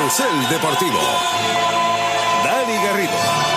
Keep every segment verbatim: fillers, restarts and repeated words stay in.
Carrusel Deportivo. Dani Garrido.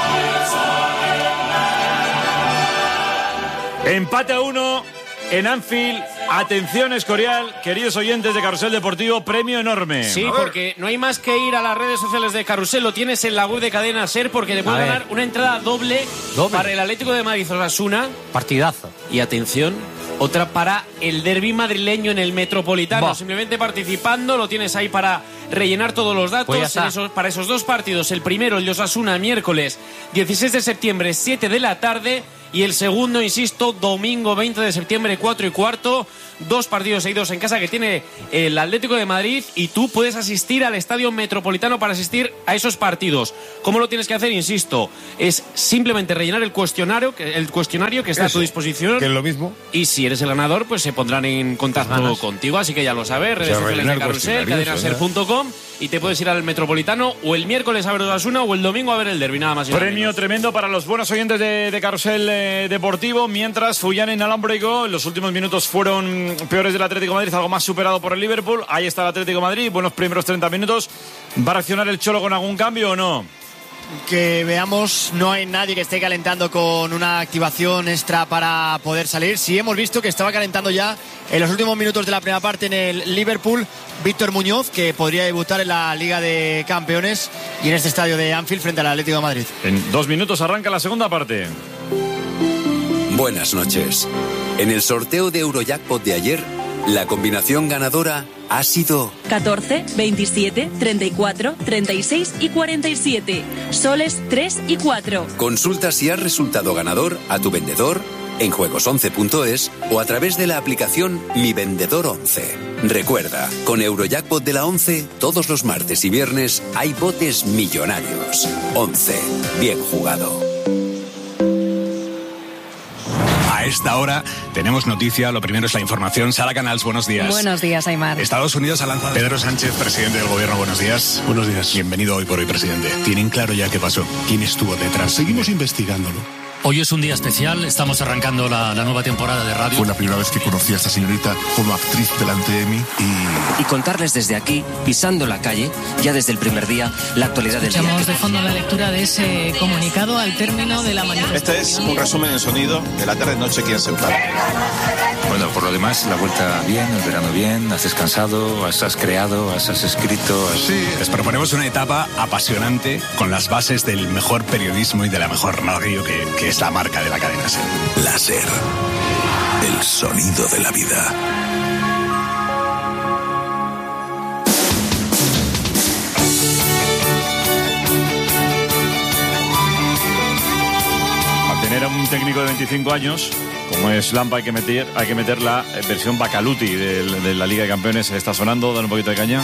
Empate a uno en Anfield. Atención, Escorial, queridos oyentes de Carrusel Deportivo, premio enorme. Sí, porque no hay más que ir a las redes sociales de Carrusel, lo tienes en la web de Cadena SER, porque te puedes ganar una entrada doble, doble para el Atlético de Madrid Osasuna. Partidazo. Y atención, otra para el derbi madrileño en el Metropolitano. Bah. Simplemente participando, lo tienes ahí para rellenar todos los datos. Pues en esos, para esos dos partidos, el primero, el de Osasuna, miércoles dieciséis de septiembre, siete de la tarde. Y el segundo, insisto, domingo veinte de septiembre, cuatro y cuarto. Dos partidos seguidos en casa que tiene el Atlético de Madrid. Y tú puedes asistir al Estadio Metropolitano para asistir a esos partidos. ¿Cómo lo tienes que hacer? Insisto, es simplemente rellenar el cuestionario, el cuestionario que está Eso, a tu disposición. Que es lo mismo. Y si eres el ganador, pues se pondrán en contacto contigo. Así que ya lo sabes, redes sociales de Carrusel, cadena ser punto com. Y te puedes ir al Metropolitano o el miércoles a ver Osasuna o el domingo a ver el derbi, nada más. Y Premio nada tremendo para los buenos oyentes de, de Carrusel eh, Deportivo. Mientras Fullán en Alámbrico, los últimos minutos fueron peores del Atlético de Madrid, algo más superado por el Liverpool. Ahí está el Atlético de Madrid, buenos primeros treinta minutos. ¿Va a reaccionar el Cholo con algún cambio o no? Que veamos, no hay nadie que esté calentando con una activación extra para poder salir. Sí hemos visto que estaba calentando ya en los últimos minutos de la primera parte en el Liverpool Víctor Muñoz, que podría debutar en la Liga de Campeones y en este estadio de Anfield frente al Atlético de Madrid. En dos minutos arranca la segunda parte. Buenas noches. En el sorteo de Eurojackpot de ayer, la combinación ganadora ha sido catorce, veintisiete, treinta y cuatro, treinta y seis y cuarenta y siete. Soles tres y cuatro. Consulta si has resultado ganador a tu vendedor en juegos once punto es o a través de la aplicación Mi Vendedor once. Recuerda, con Eurojackpot de la once, todos los martes y viernes hay botes millonarios. once. Bien jugado. A esta hora tenemos noticia. Lo primero es la información. Sara Canals, buenos días. Buenos días, Aymar. Estados Unidos ha lanzado... Pedro Sánchez, presidente del gobierno, buenos días. Buenos días. Bienvenido Hoy por Hoy, presidente. ¿Tienen claro ya qué pasó? ¿Quién estuvo detrás? Seguimos investigándolo. Hoy es un día especial, estamos arrancando la, la nueva temporada de radio. Fue la primera vez que conocí a esta señorita como actriz delante de mí y... Y contarles desde aquí, pisando la calle, ya desde el primer día, la actualidad del día. Escuchamos de fondo la lectura de ese comunicado al término de la manifestación. Este es un resumen en sonido de la tarde-noche aquí en Ceuta. Bueno, por lo demás, la vuelta bien, el verano bien, has descansado, has, has creado, has, has escrito... Has... Sí, les proponemos una etapa apasionante con las bases del mejor periodismo y de la mejor radio que, que es la marca de la cadena SER. La SER, el sonido de la vida. Al tener a un técnico de veinticinco años, como es Lampa, hay que meter, hay que meter la versión Bacaluti de, de la Liga de Campeones. Está sonando, dan un poquito de caña.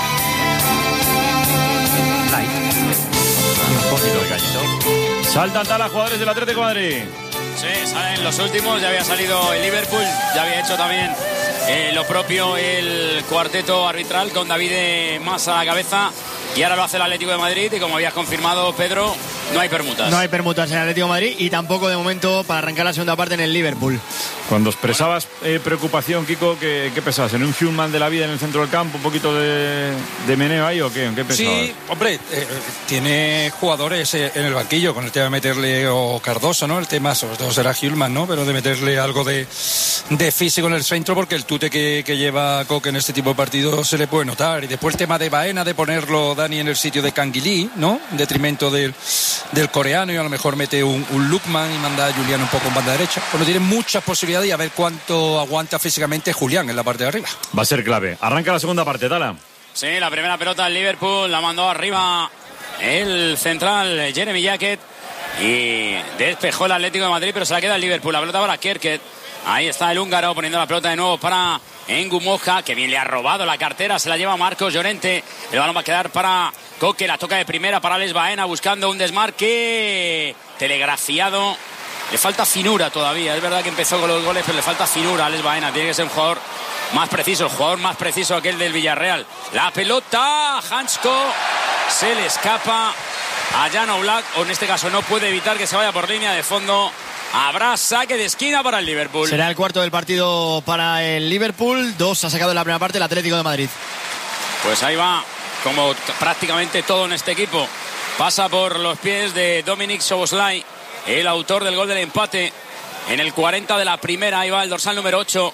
Light. Un poquito de caña. Saltan a los jugadores del Atlético de Madrid. Sí, salen los últimos, ya había salido el Liverpool, ya había hecho también eh, lo propio el cuarteto arbitral con David Mas a la cabeza y ahora lo hace el Atlético de Madrid y como habías confirmado, Pedro, no hay permutas. No hay permutas en el Atlético de Madrid y tampoco de momento para arrancar la segunda parte en el Liverpool. Cuando expresabas eh, preocupación, Kiko, ¿qué, ¿qué pensabas? ¿En un Human de la vida en el centro del campo? ¿Un poquito de, de meneo ahí o qué? ¿En qué pensabas? Sí, hombre, eh, tiene jugadores eh, en el banquillo con el tema de meterle o Cardoso, ¿no? El tema, sobre todo será Human, ¿no? Pero de meterle algo de, de físico en el centro porque el tute que, que lleva Coque en este tipo de partidos se le puede notar. Y después el tema de Baena, de ponerlo Dani en el sitio de Canguilí, ¿no? En detrimento del, del coreano y a lo mejor mete un, un Lukman y manda a Julián un poco en banda derecha. Bueno, tiene muchas posibilidades y a ver cuánto aguanta físicamente Julián en la parte de arriba. Va a ser clave. Arranca la segunda parte, Tala. Sí, la primera pelota del Liverpool la mandó arriba el central Jeremy Jacket y despejó el Atlético de Madrid, pero se la queda el Liverpool. La pelota para Kerket. Ahí está el húngaro poniendo la pelota de nuevo para Ngumoja, que bien le ha robado la cartera, se la lleva Marcos Llorente. El balón va a quedar para Coque, la toca de primera para Alex Baena buscando un desmarque telegrafiado. Le falta finura todavía, es verdad que empezó con los goles, pero le falta finura a Alex Baena. Tiene que ser un jugador más preciso, el jugador más preciso aquel del Villarreal. La pelota, Hansko, se le escapa a Jan Oblak, o en este caso no puede evitar que se vaya por línea de fondo. Habrá saque de esquina para el Liverpool. Será el cuarto del partido para el Liverpool. Dos ha sacado en la primera parte el Atlético de Madrid. Pues ahí va como prácticamente todo en este equipo, pasa por los pies de Dominik Szoboszlai, el autor del gol del empate en el cuarenta de la primera. Ahí va el dorsal número ocho,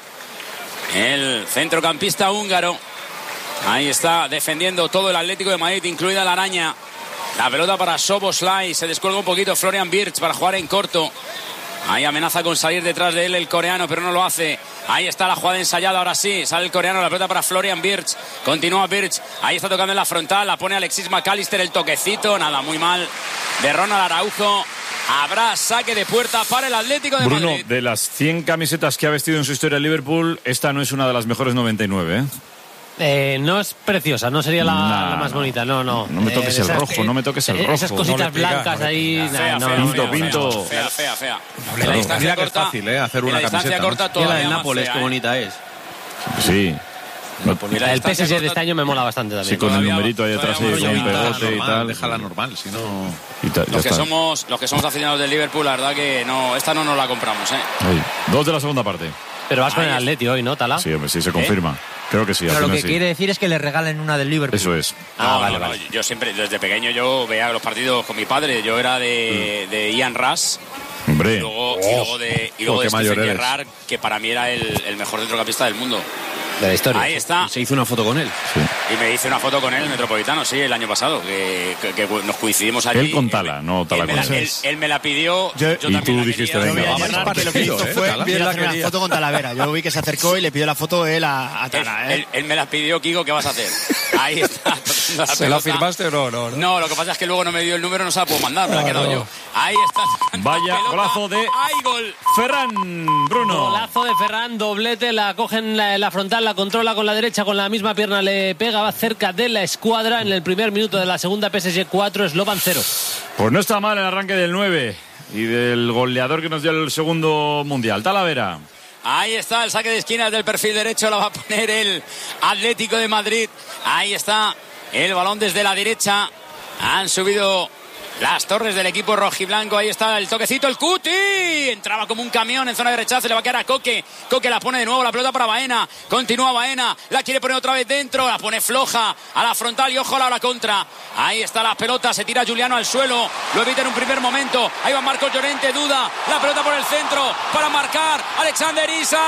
el centrocampista húngaro. Ahí está defendiendo todo el Atlético de Madrid, incluida la araña. La pelota para Szoboszlai, se descuelga un poquito Florian Wirtz para jugar en corto. Ahí amenaza con salir detrás de él el coreano, pero no lo hace. Ahí está la jugada ensayada, ahora sí. Sale el coreano, la pelota para Florian Wirtz. Continúa Wirtz. Ahí está tocando en la frontal. La pone Alexis McAllister, el toquecito. Nada, muy mal de Ronald Araujo. Habrá saque de puerta para el Atlético de Bruno, Madrid. de las cien camisetas que ha vestido en su historia el Liverpool, esta no es una de las mejores noventa y nueve, ¿eh? Eh, no es preciosa, no sería la, nah, la más no. bonita, no, no. No me toques eh, el esas, rojo, no me toques el rojo. Esas cositas no blancas pega, ahí. no Fea, nah, fea, no, fea, pinto, pinto. Fea, fea, fea. No, la distancia mira corta, que es fácil, ¿eh? Hacer una camiseta. Corta, ¿no? y la del Nápoles, qué bonita es. Sí. Mira, el P S G de este año me mola bastante también. Sí, con el numerito ahí detrás, con un pegote y tal. Déjala normal, si no... Y ta, los, que somos, los que somos aficionados del Liverpool, la verdad que no, esta no nos la compramos, ¿eh? Ahí. Dos de la segunda parte. Pero vas con el Atleti hoy, ¿no, Tala? Sí, hombre, sí, se confirma. ¿Eh? Creo que sí. Pero lo que sí. quiere decir es que le regalen una del Liverpool. Eso es. Ah, no, vale, no, vale. No, yo siempre, desde pequeño, yo veía los partidos con mi padre. Yo era de, mm. de Ian Rush. Hombre. Y luego, oh. y luego de, y luego oh, de Stephen Gerrard, que para mí era el, el mejor centrocampista del mundo. De la historia. Ahí está. Se hizo una foto con él. Sí. Y me hice una foto con él, el Metropolitano, sí, el año pasado, que, que, que nos coincidimos allí. Él con Tala, no Tala él con él. Él, él me la pidió. Yo, yo y tú dijiste, venga, yo vamos. vamos. Lo que hizo ¿eh? fue Bien la hacer una foto con Talavera. Yo vi que se acercó y le pidió la foto él a, a Tala. Él, ¿eh? él, él me la pidió, Kiko, ¿qué vas a hacer? Ahí está. La ¿Se la firmaste o no, no, no? No, lo que pasa es que luego no me dio el número, no se la puedo mandar, me la he quedado yo. Ahí está. Vaya golazo de ¡Ay, gol! Ferran, Bruno. Golazo de Ferran, doblete, la cogen la, la frontal, la controla con la derecha, con la misma pierna le pega, va cerca de la escuadra en el primer minuto de la segunda. P S G cuatro, Slovan cero. Pues no está mal el arranque del nueve y del goleador que nos dio el segundo mundial, Talavera. Ahí está el saque de esquinas del perfil derecho, la va a poner el Atlético de Madrid. Ahí está el balón desde la derecha. Han subido las torres del equipo rojiblanco. Ahí está el toquecito, el Cuti. Entraba como un camión en zona de rechazo. Le va a quedar a Coque. Coque la pone de nuevo. La pelota para Baena. Continúa Baena. La quiere poner otra vez dentro. La pone floja a la frontal y ojo a la contra. Ahí está la pelota. Se tira Juliano al suelo. Lo evita en un primer momento. Ahí va Marcos Llorente. Duda. La pelota por el centro para marcar. Alexander Isak.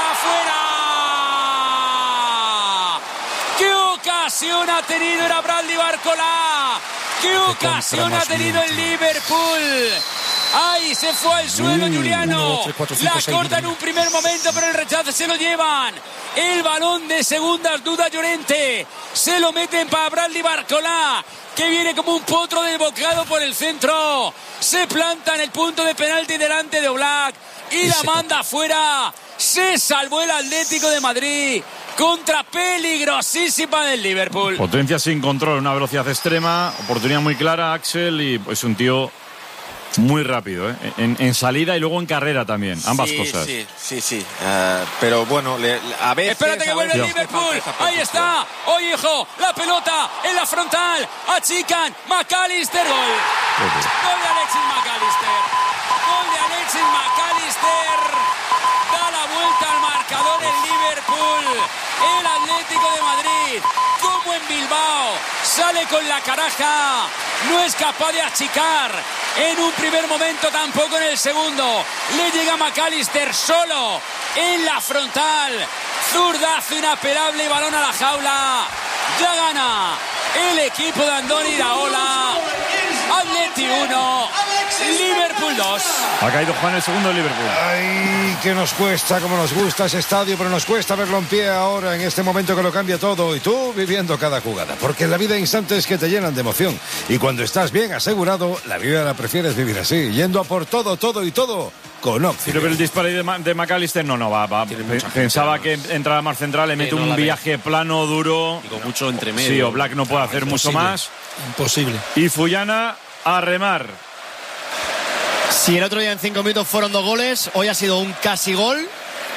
¡Fuera! ¡Qué ocasión ha tenido! Era Bradley Barcola. ¡Qué ocasión ha tenido el Liverpool! ¡Ay, se fue al suelo uh, Juliano! uno, tres, cuatro, cinco, la seis, corta en un primer momento, pero el rechazo se lo llevan. El balón de segundas, Duda Llorente. Se lo meten para Bradley Barcola, que viene como un potro desbocado por el centro. Se planta en el punto de penalti delante de Oblak y la manda afuera. Se salvó el Atlético de Madrid contra peligrosísima del Liverpool. Potencia sin control, una velocidad extrema, oportunidad muy clara, Axel, y es pues un tío muy rápido, ¿eh? en, en salida y luego en carrera también, ambas sí, cosas. Sí, sí, sí, uh, pero bueno, le, a veces... Espérate que vuelve el Liverpool, ahí está, oye hijo, la pelota en la frontal, achican, McAllister, gol. Okay. Gol de Alexis McAllister, gol de Alexis McAllister, da la vuelta al marcador el Liverpool, el Atlético de Madrid, como en Bilbao, sale con la caraja, no es capaz de achicar en un primer momento, tampoco en el segundo. Le llega McAllister solo en la frontal, zurdazo inapelable y balón a la jaula. Ya gana el equipo de Andoni Iraola. Atleti uno, Liverpool dos. Ha caído Juan el segundo de Liverpool. Ay, que nos cuesta, como nos gusta ese estadio, pero nos cuesta verlo en pie ahora, en este momento que lo cambia todo. Y tú viviendo cada jugada, porque en la vida hay instantes que te llenan de emoción. Y cuando estás bien asegurado, la vida la prefieres vivir así, yendo a por todo, todo y todo. Con Occident. Pero el disparo de, Ma- de McAllister no, no va, va. Pensaba que entraba más central, le mete sí, no un viaje ve. plano, duro. Y con mucho entre medio. Sí, Oblak no puede hacer Imposible. mucho más. Imposible. Y Fuyana a remar. Si el otro día en cinco minutos fueron dos goles, hoy ha sido un casi gol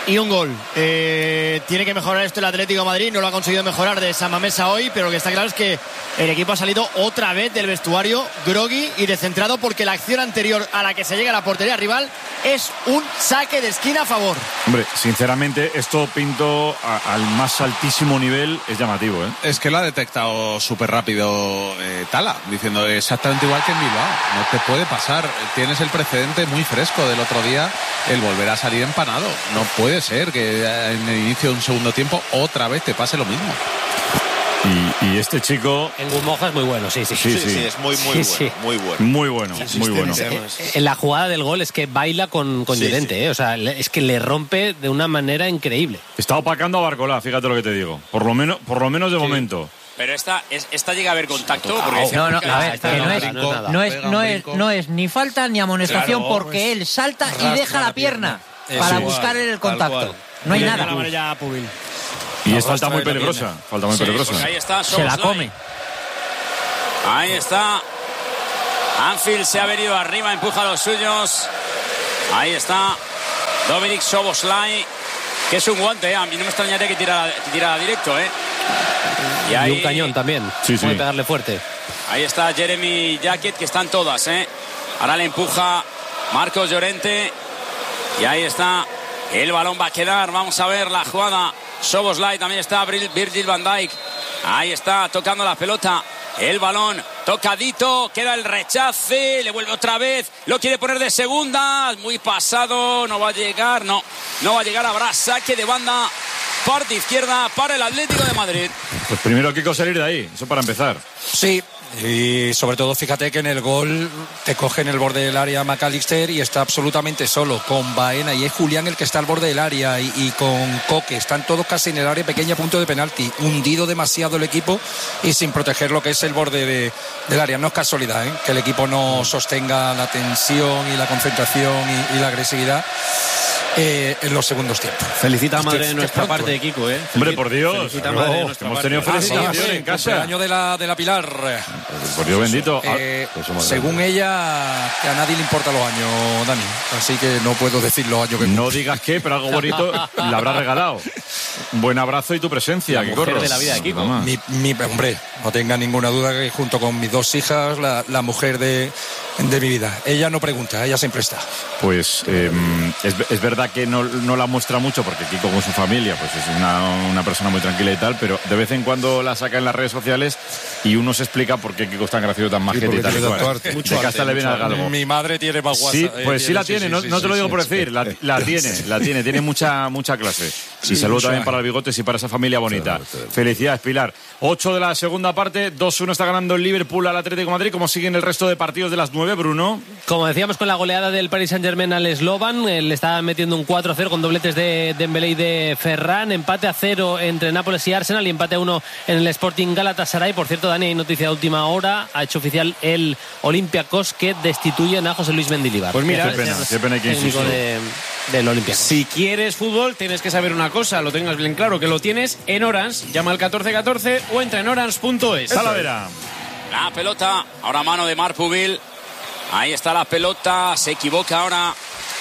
y un gol. Eh, tiene que mejorar esto el Atlético de Madrid, no lo ha conseguido mejorar de San Mamesa hoy, pero lo que está claro es que el equipo ha salido otra vez del vestuario groggy y descentrado, porque la acción anterior a la que se llega a la portería rival es un saque de esquina a favor. Hombre, sinceramente, esto pinto a, al más altísimo nivel, es llamativo, ¿eh? Es que lo ha detectado súper rápido eh, Tala, diciendo exactamente igual que en Bilbao. No te puede pasar, tienes el precedente muy fresco del otro día, el volver a salir empanado. No puede ser que en el inicio de un segundo tiempo otra vez te pase lo mismo. Y, y este chico... En Gumoja es muy bueno, sí, sí. Sí, sí, sí, es muy, muy sí, bueno, sí. muy bueno. Muy bueno, muy bueno. En la jugada del gol es que baila con, con Sí, Llorente, sí. ¿eh? O sea, le- es que le rompe de una manera increíble. Está opacando a Barcolá, fíjate lo que te digo. Por lo menos, por lo menos de momento. Pero esta, es- esta llega a haber contacto. Porque No, decían no, que a ver, esta- que no es, no es nada. no es, Pega un no es, brinco. no es ni falta ni amonestación, Claro, porque él salta y deja la pierna para Eso. buscar el Tal contacto. cual. No hay Le nada. da la amarilla a Pubil. Y es falta muy peligrosa. Falta muy Sí, peligrosa. porque ahí está Se la Szoboszlai. come. Ahí está. Anfield se ha venido arriba, empuja a los suyos. Ahí está Dominik Szoboszlai, que es un guante, ¿eh? A mí no me extrañaría que tirara, que tirara directo, ¿eh? Y, Y ahí, un cañón también. Sí, sí. Puede pegarle fuerte. ahí está Jeremy Jacket, que están todas, ¿eh? Ahora le empuja Marcos Llorente. Y ahí está. El balón va a quedar. Vamos a ver la jugada. Szoboszlai, también está Virgil van Dijk. Ahí está tocando la pelota. El balón tocadito, queda el rechace, le vuelve otra vez, lo quiere poner de segunda, muy pasado, no va a llegar, no, no va a llegar, habrá saque de banda, parte izquierda para el Atlético de Madrid. Pues primero hay que salir de ahí, eso para empezar. Sí, y sobre todo fíjate que en el gol te coge en el borde del área McAllister y está absolutamente solo con Baena, y es Julián el que está al borde del área, y, y con Coque, están todos casi en el área pequeña, punto de penalti, hundido demasiado el equipo y sin proteger lo que es el borde de, del área. No es casualidad, ¿eh?, que el equipo no sostenga la tensión y la concentración y, y la agresividad eh, en los segundos tiempos. Felicita a Este- madre de este nuestra pronto, parte, ¿eh? Kiko, ¿eh? Hombre, por Dios. Felicita a Claro, madre de nuestra hemos parte. tenido Ah, sí, felicitaciones sí, en casa. cumpleaños de la, de la Pilar. Por Dios bendito. Eh, Ah, según ella, que a nadie le importan los años, Dani. Así que no puedo decir los años que no digas qué, pero algo bonito le habrá regalado. Un buen abrazo y tu presencia, La que mujer corro. de la vida de Kiko. Mamá. Mi, mi- hombre, no tenga ninguna duda que junto con mis dos hijas, la, la mujer de, de mi vida. Ella no pregunta, ella siempre está. Pues eh, es, es verdad que no, no la muestra mucho, porque Kiko con su familia pues es una, una persona muy tranquila y tal, pero de vez en cuando la saca en las redes sociales y uno se explica por qué Kiko es tan gracioso, tan majete porque y tal. tiene y cual. tanto arte. De que hasta le viene al galgo. Mi madre tiene más Sí, WhatsApp. pues eh, sí la tiene, tiene, no, sí, no te sí, lo digo sí, por sí. decir, la, la tiene, la tiene, tiene mucha mucha clase. Y saludo mucho también año. para el Bigotes y para esa familia bonita. Felicidades, Pilar. ocho de la segunda parte, dos uno está ganando el Liverpool al Atlético de Madrid. ¿Cómo siguen el resto de partidos de las nueve, Bruno? Como decíamos, con la goleada del Paris Saint-Germain al Slovan, eh, le está metiendo un cuatro a cero con dobletes de Dembélé y de Ferran, empate a cero entre Nápoles y Arsenal y empate a uno en el Sporting Galatasaray. Por cierto, Dani, hay noticia de última hora, ha hecho oficial el Olympiacos que destituyen a José Luis Mendilibar. Pues mira, Qué pena, qué pena que técnico insisto. de, del Olympiacos. Si quieres fútbol, tienes que saber una cosa, lo tengas bien claro, que lo tienes en Orange. Llama al catorce catorce o entra en orange punto es. Talavera. La pelota, ahora mano de Marc Pubil. Ahí está la pelota, se equivoca ahora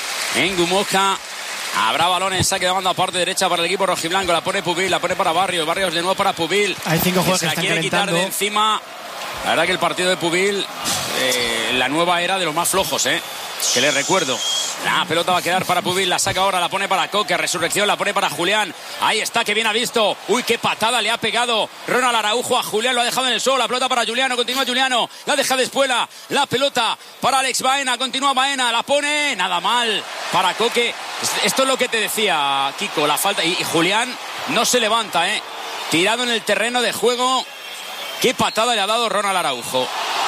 en Gumoja. Habrá balón en saque de banda parte derecha para el equipo rojiblanco. La pone Pubil, la pone para Barrios. Barrios de nuevo para Pubil. Hay cinco jugadores se que la están quiere quitar calentando. de encima. La verdad que el partido de Pubil, eh, la nueva era de los más flojos, ¿eh? Que les recuerdo. La pelota va a quedar para Pubil, la saca ahora, la pone para Coque, Resurrección, la pone para Julián. Ahí está, que bien ha visto. Uy, qué patada le ha pegado Ronald Araujo a Julián, lo ha dejado en el suelo. La pelota para Juliano, continúa Juliano, la deja de espuela. La pelota para Alex Baena, continúa Baena, la pone, nada mal para Coque. Esto es lo que te decía, Kiko, la falta. Y, y Julián no se levanta, ¿eh? Tirado en el terreno de juego. Qué patada le ha dado Ronald Araujo.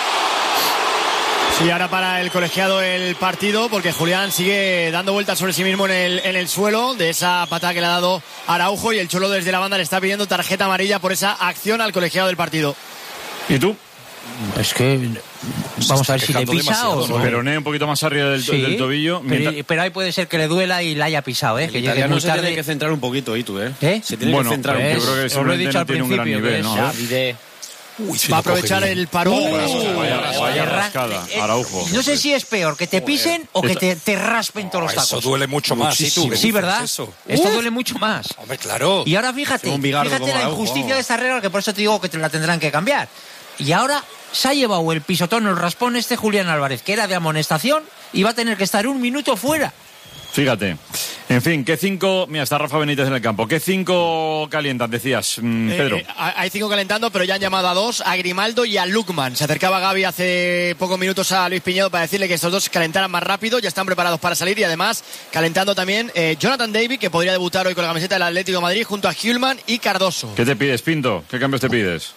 Sí, ahora para el colegiado el partido, porque Julián sigue dando vueltas sobre sí mismo en el, en el suelo de esa patada que le ha dado Araujo, y el Cholo desde la banda le está pidiendo tarjeta amarilla por esa acción al colegiado del partido. ¿Y tú? Es que vamos a ver si le pisa o no. Peroné un poquito más arriba del, Sí, del tobillo. pero, mientras- pero ahí puede ser que le duela y la haya pisado, ¿eh? El Que llegue italiano muy se tiene tarde. que centrar un poquito, ¿y tú, eh? ¿Eh? Se tiene Bueno, que centrar un yo poco. creo que Os lo he simplemente dicho no al tiene un gran principio, nivel, que ¿no? es A ver. Davide. Uy, si va a lo coge aprovechar bien. el parón. Uh, vaya, vaya Terra- rascada, eh, Araujo. No sé si es peor que te pisen o que te, te raspen todos los Eso tacos. duele mucho más. ¿Y tú qué Sí, dices ¿verdad? eso? Esto Uf. duele mucho más. Hombre, claro. Y ahora fíjate, Un bigardo fíjate como la Araujo, injusticia vamos. de esta regla, que por eso te digo que te la tendrán que cambiar. Y ahora se ha llevado el pisotón, el raspón este Julián Álvarez, que era de amonestación, y va a tener que estar un minuto fuera. Fíjate. En fin, ¿qué cinco? Mira, está Rafa Benítez en el campo. ¿Qué cinco calientan, decías, mm, Eh, Pedro? eh, hay cinco calentando, pero ya han llamado a dos, a Grimaldo y a Lukman. Se acercaba Gaby hace pocos minutos a Luis Piñedo para decirle que estos dos calentaran más rápido, ya están preparados para salir, y además calentando también eh, Jonathan David, que podría debutar hoy con la camiseta del Atlético de Madrid, junto a Hjulman y Cardoso. ¿Qué te pides, Pinto? ¿Qué cambios te pides?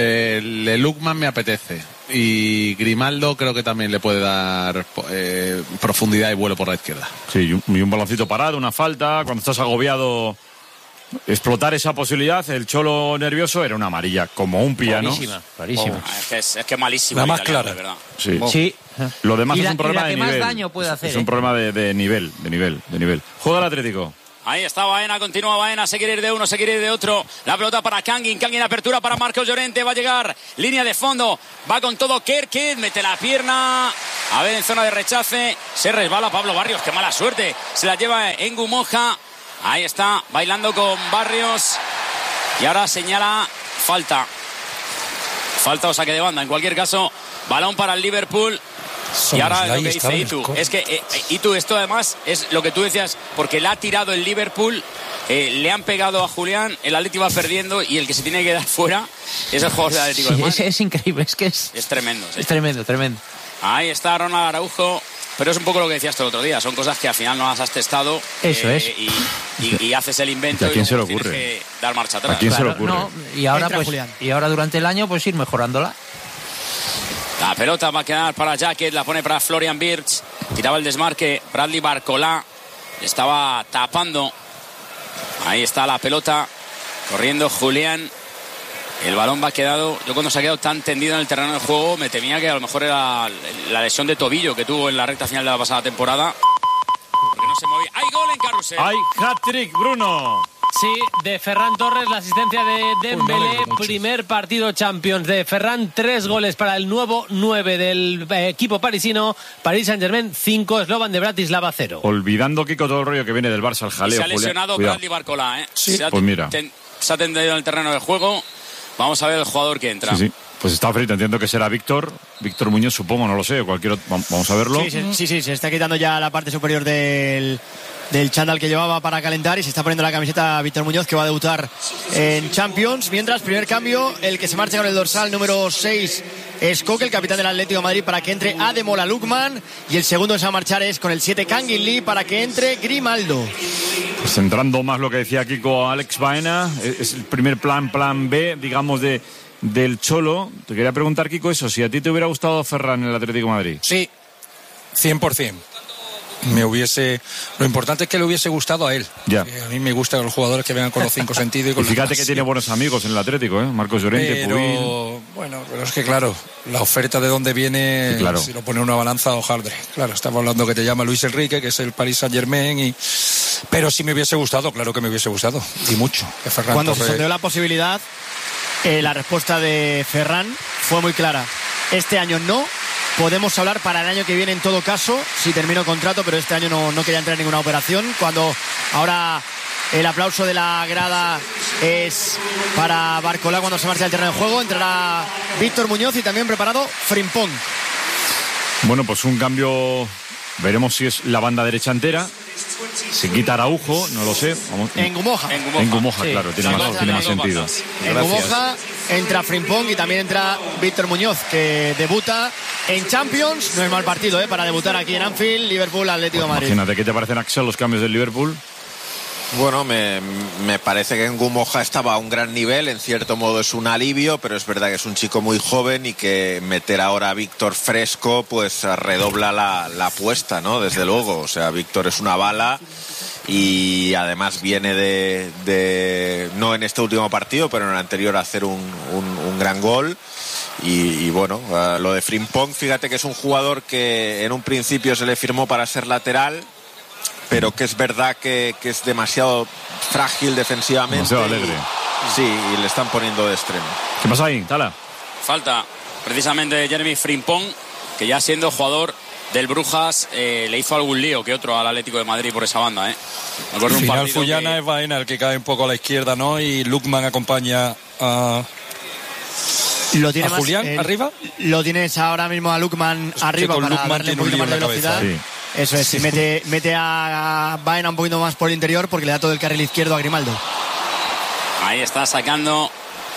El de Lukman me apetece. Y Grimaldo creo que también le puede dar eh, profundidad y vuelo por la izquierda. Sí, y un, y un baloncito parado, una falta. Cuando estás agobiado, explotar esa posibilidad. El Cholo nervioso era una amarilla, como un piano. Clarísima, clarísima. Ah, es, que es, es que malísimo. La el más italiano, clara. de verdad. Sí. Sí. Lo demás Y es la- un problema y la de que más nivel. daño puede Es- hacer, es un ¿eh? problema de, de nivel, de nivel, de nivel. Juega el Atlético. Ahí está Baena, continúa Baena, se quiere ir de uno, se quiere ir de otro. La pelota para Kangin, Kangin apertura para Marcos Llorente, va a llegar, línea de fondo, va con todo Kerkez, mete la pierna, a ver en zona de rechace, se resbala Pablo Barrios, qué mala suerte, se la lleva en Gumoja, ahí está, bailando con Barrios, y ahora señala falta, falta o saque de banda, en cualquier caso, balón para el Liverpool. Y ahora lo que dice Itu, es que eh, Itu, esto además es lo que tú decías, porque le ha tirado el Liverpool, eh, le han pegado a Julián, el Atlético va perdiendo y el que se tiene que dar fuera es el jugador del Atlético de Sí, Madrid. es, es increíble, es que es, Es tremendo. sí. es tremendo, tremendo. Ahí está Ronald Araujo, pero es un poco lo que decías tú el otro día, son cosas que al final no las has testado. Eso eh, es. Y, y- y haces el invento ¿Y a quién y se le luego tienes ocurre? que dar marcha atrás. ¿A quién se le Claro, ocurre? no, y ahora Entra pues Julián. y ahora durante el año pues ir mejorándola. La pelota va a quedar para Jacket, la pone para Florian Wirtz. Tiraba el desmarque Bradley Barcolá. Estaba tapando. Ahí está la pelota. Corriendo Julián. El balón va quedado. Yo cuando se ha quedado tan tendido en el terreno de juego me temía que a lo mejor era la lesión de tobillo que tuvo en la recta final de la pasada temporada. Porque no se movía. ¡Hay gol en Carrusel! ¡Hay hat-trick, Bruno! Sí, de Ferran Torres, la asistencia de Dembélé, alegro mucho. primer partido Champions de Ferran, tres goles para el nuevo nueve del eh, equipo parisino, Paris Saint-Germain cinco, Slovan de Bratislava cero. Olvidando, Kiko, todo el rollo que viene del Barça, el Y jaleo. se ha Julián. lesionado Cuidado. Bradley Barcolá, ¿eh? Se ha, Pues mira. ten- se ha tendido en el terreno de juego. Vamos a ver el jugador que entra. Sí, sí. Pues está frito, entiendo que será Víctor. Víctor Muñoz, supongo, no lo sé. O cualquier otro. Vam- Vamos a verlo. Sí, sí, sí, sí, se está quitando ya la parte superior del, del chándal que llevaba para calentar y se está poniendo la camiseta Víctor Muñoz, que va a debutar en Champions. Mientras, primer cambio, el que se marcha con el dorsal número seis es Coque, el capitán del Atlético de Madrid, para que entre Ademola Lukman, y el segundo que se va a marchar es con el siete Kangin Lee para que entre Grimaldo. Pues centrando más lo que decía Kiko, Alex Baena. Es es el primer plan, plan B, digamos, de del Cholo. Te quería preguntar, Kiko, eso, si a ti te hubiera gustado Ferran en el Atlético de Madrid. Sí, cien por ciento. Me hubiese. Lo importante es que le hubiese gustado a él. Ya. Que a mí me gustan los jugadores que vengan con los cinco sentidos y Y con la fíjate que pasión. tiene buenos amigos en el Atlético, ¿eh? Marcos Llorente, Puig. Pero bueno, pero es que claro, la oferta de dónde viene, Sí, claro. si lo pone una balanza, hojaldre. Claro, estamos hablando que te llama Luis Enrique, que es el Paris Saint Germain, y pero si me hubiese gustado, claro que me hubiese gustado, y mucho. Que Ferran Cuando se Torres- sondeó la posibilidad, eh, la respuesta de Ferran fue muy clara. Este año no. Podemos hablar para el año que viene en todo caso, si termino contrato, pero este año no, no quería entrar en ninguna operación. Cuando ahora el aplauso de la grada es para Barcolá cuando se marcha del terreno de juego, entrará Víctor Muñoz y también preparado Frimpong. Bueno, pues un cambio. Veremos si es la banda derecha entera. Se quita Araujo, no lo sé. Vamos. En Gumoja. En Gumoja. En Gumoja, Sí. claro, tiene Las más, dos- tiene las más dos sentido. bandas. En Gumoja entra Frimpong y también entra Víctor Muñoz, que debuta en Champions. No es mal partido, ¿eh? Para debutar aquí en Anfield, Liverpool, Atlético de Madrid. Imagínate, ¿qué te parecen, Axel, los cambios del Liverpool? Bueno, me, me parece que en Gumoja estaba a un gran nivel, en cierto modo es un alivio, pero es verdad que es un chico muy joven y que meter ahora a Víctor fresco pues redobla la, la apuesta, ¿no? Desde luego, o sea, Víctor es una bala y además viene de, de no en este último partido, pero en el anterior a hacer un, un, un gran gol. Y, y bueno, uh, lo de Frimpong, fíjate que es un jugador que en un principio se le firmó para ser lateral, pero que es verdad que, que es demasiado frágil defensivamente. Demasiado alegre. Y, sí, y le están poniendo de extremo. ¿Qué pasa ahí, Tala? falta precisamente de Jeremy Frimpong, que ya siendo jugador del Brujas eh, le hizo algún lío que otro al Atlético de Madrid por esa banda, ¿eh? Me acuerdo Al un final partido Fullana que... es Baena el que cae un poco a la izquierda, ¿no? Y Lukman acompaña a... Lo tiene ¿A más, Julián eh, arriba? Lo tienes ahora mismo a Lukman Es arriba que con para Lukman darle un tiene un poquito lío más de en la velocidad. cabeza, ¿eh? Eso es, Sí. y mete, mete a Baena un poquito más por el interior porque le da todo el carril izquierdo a Grimaldo. Ahí está sacando.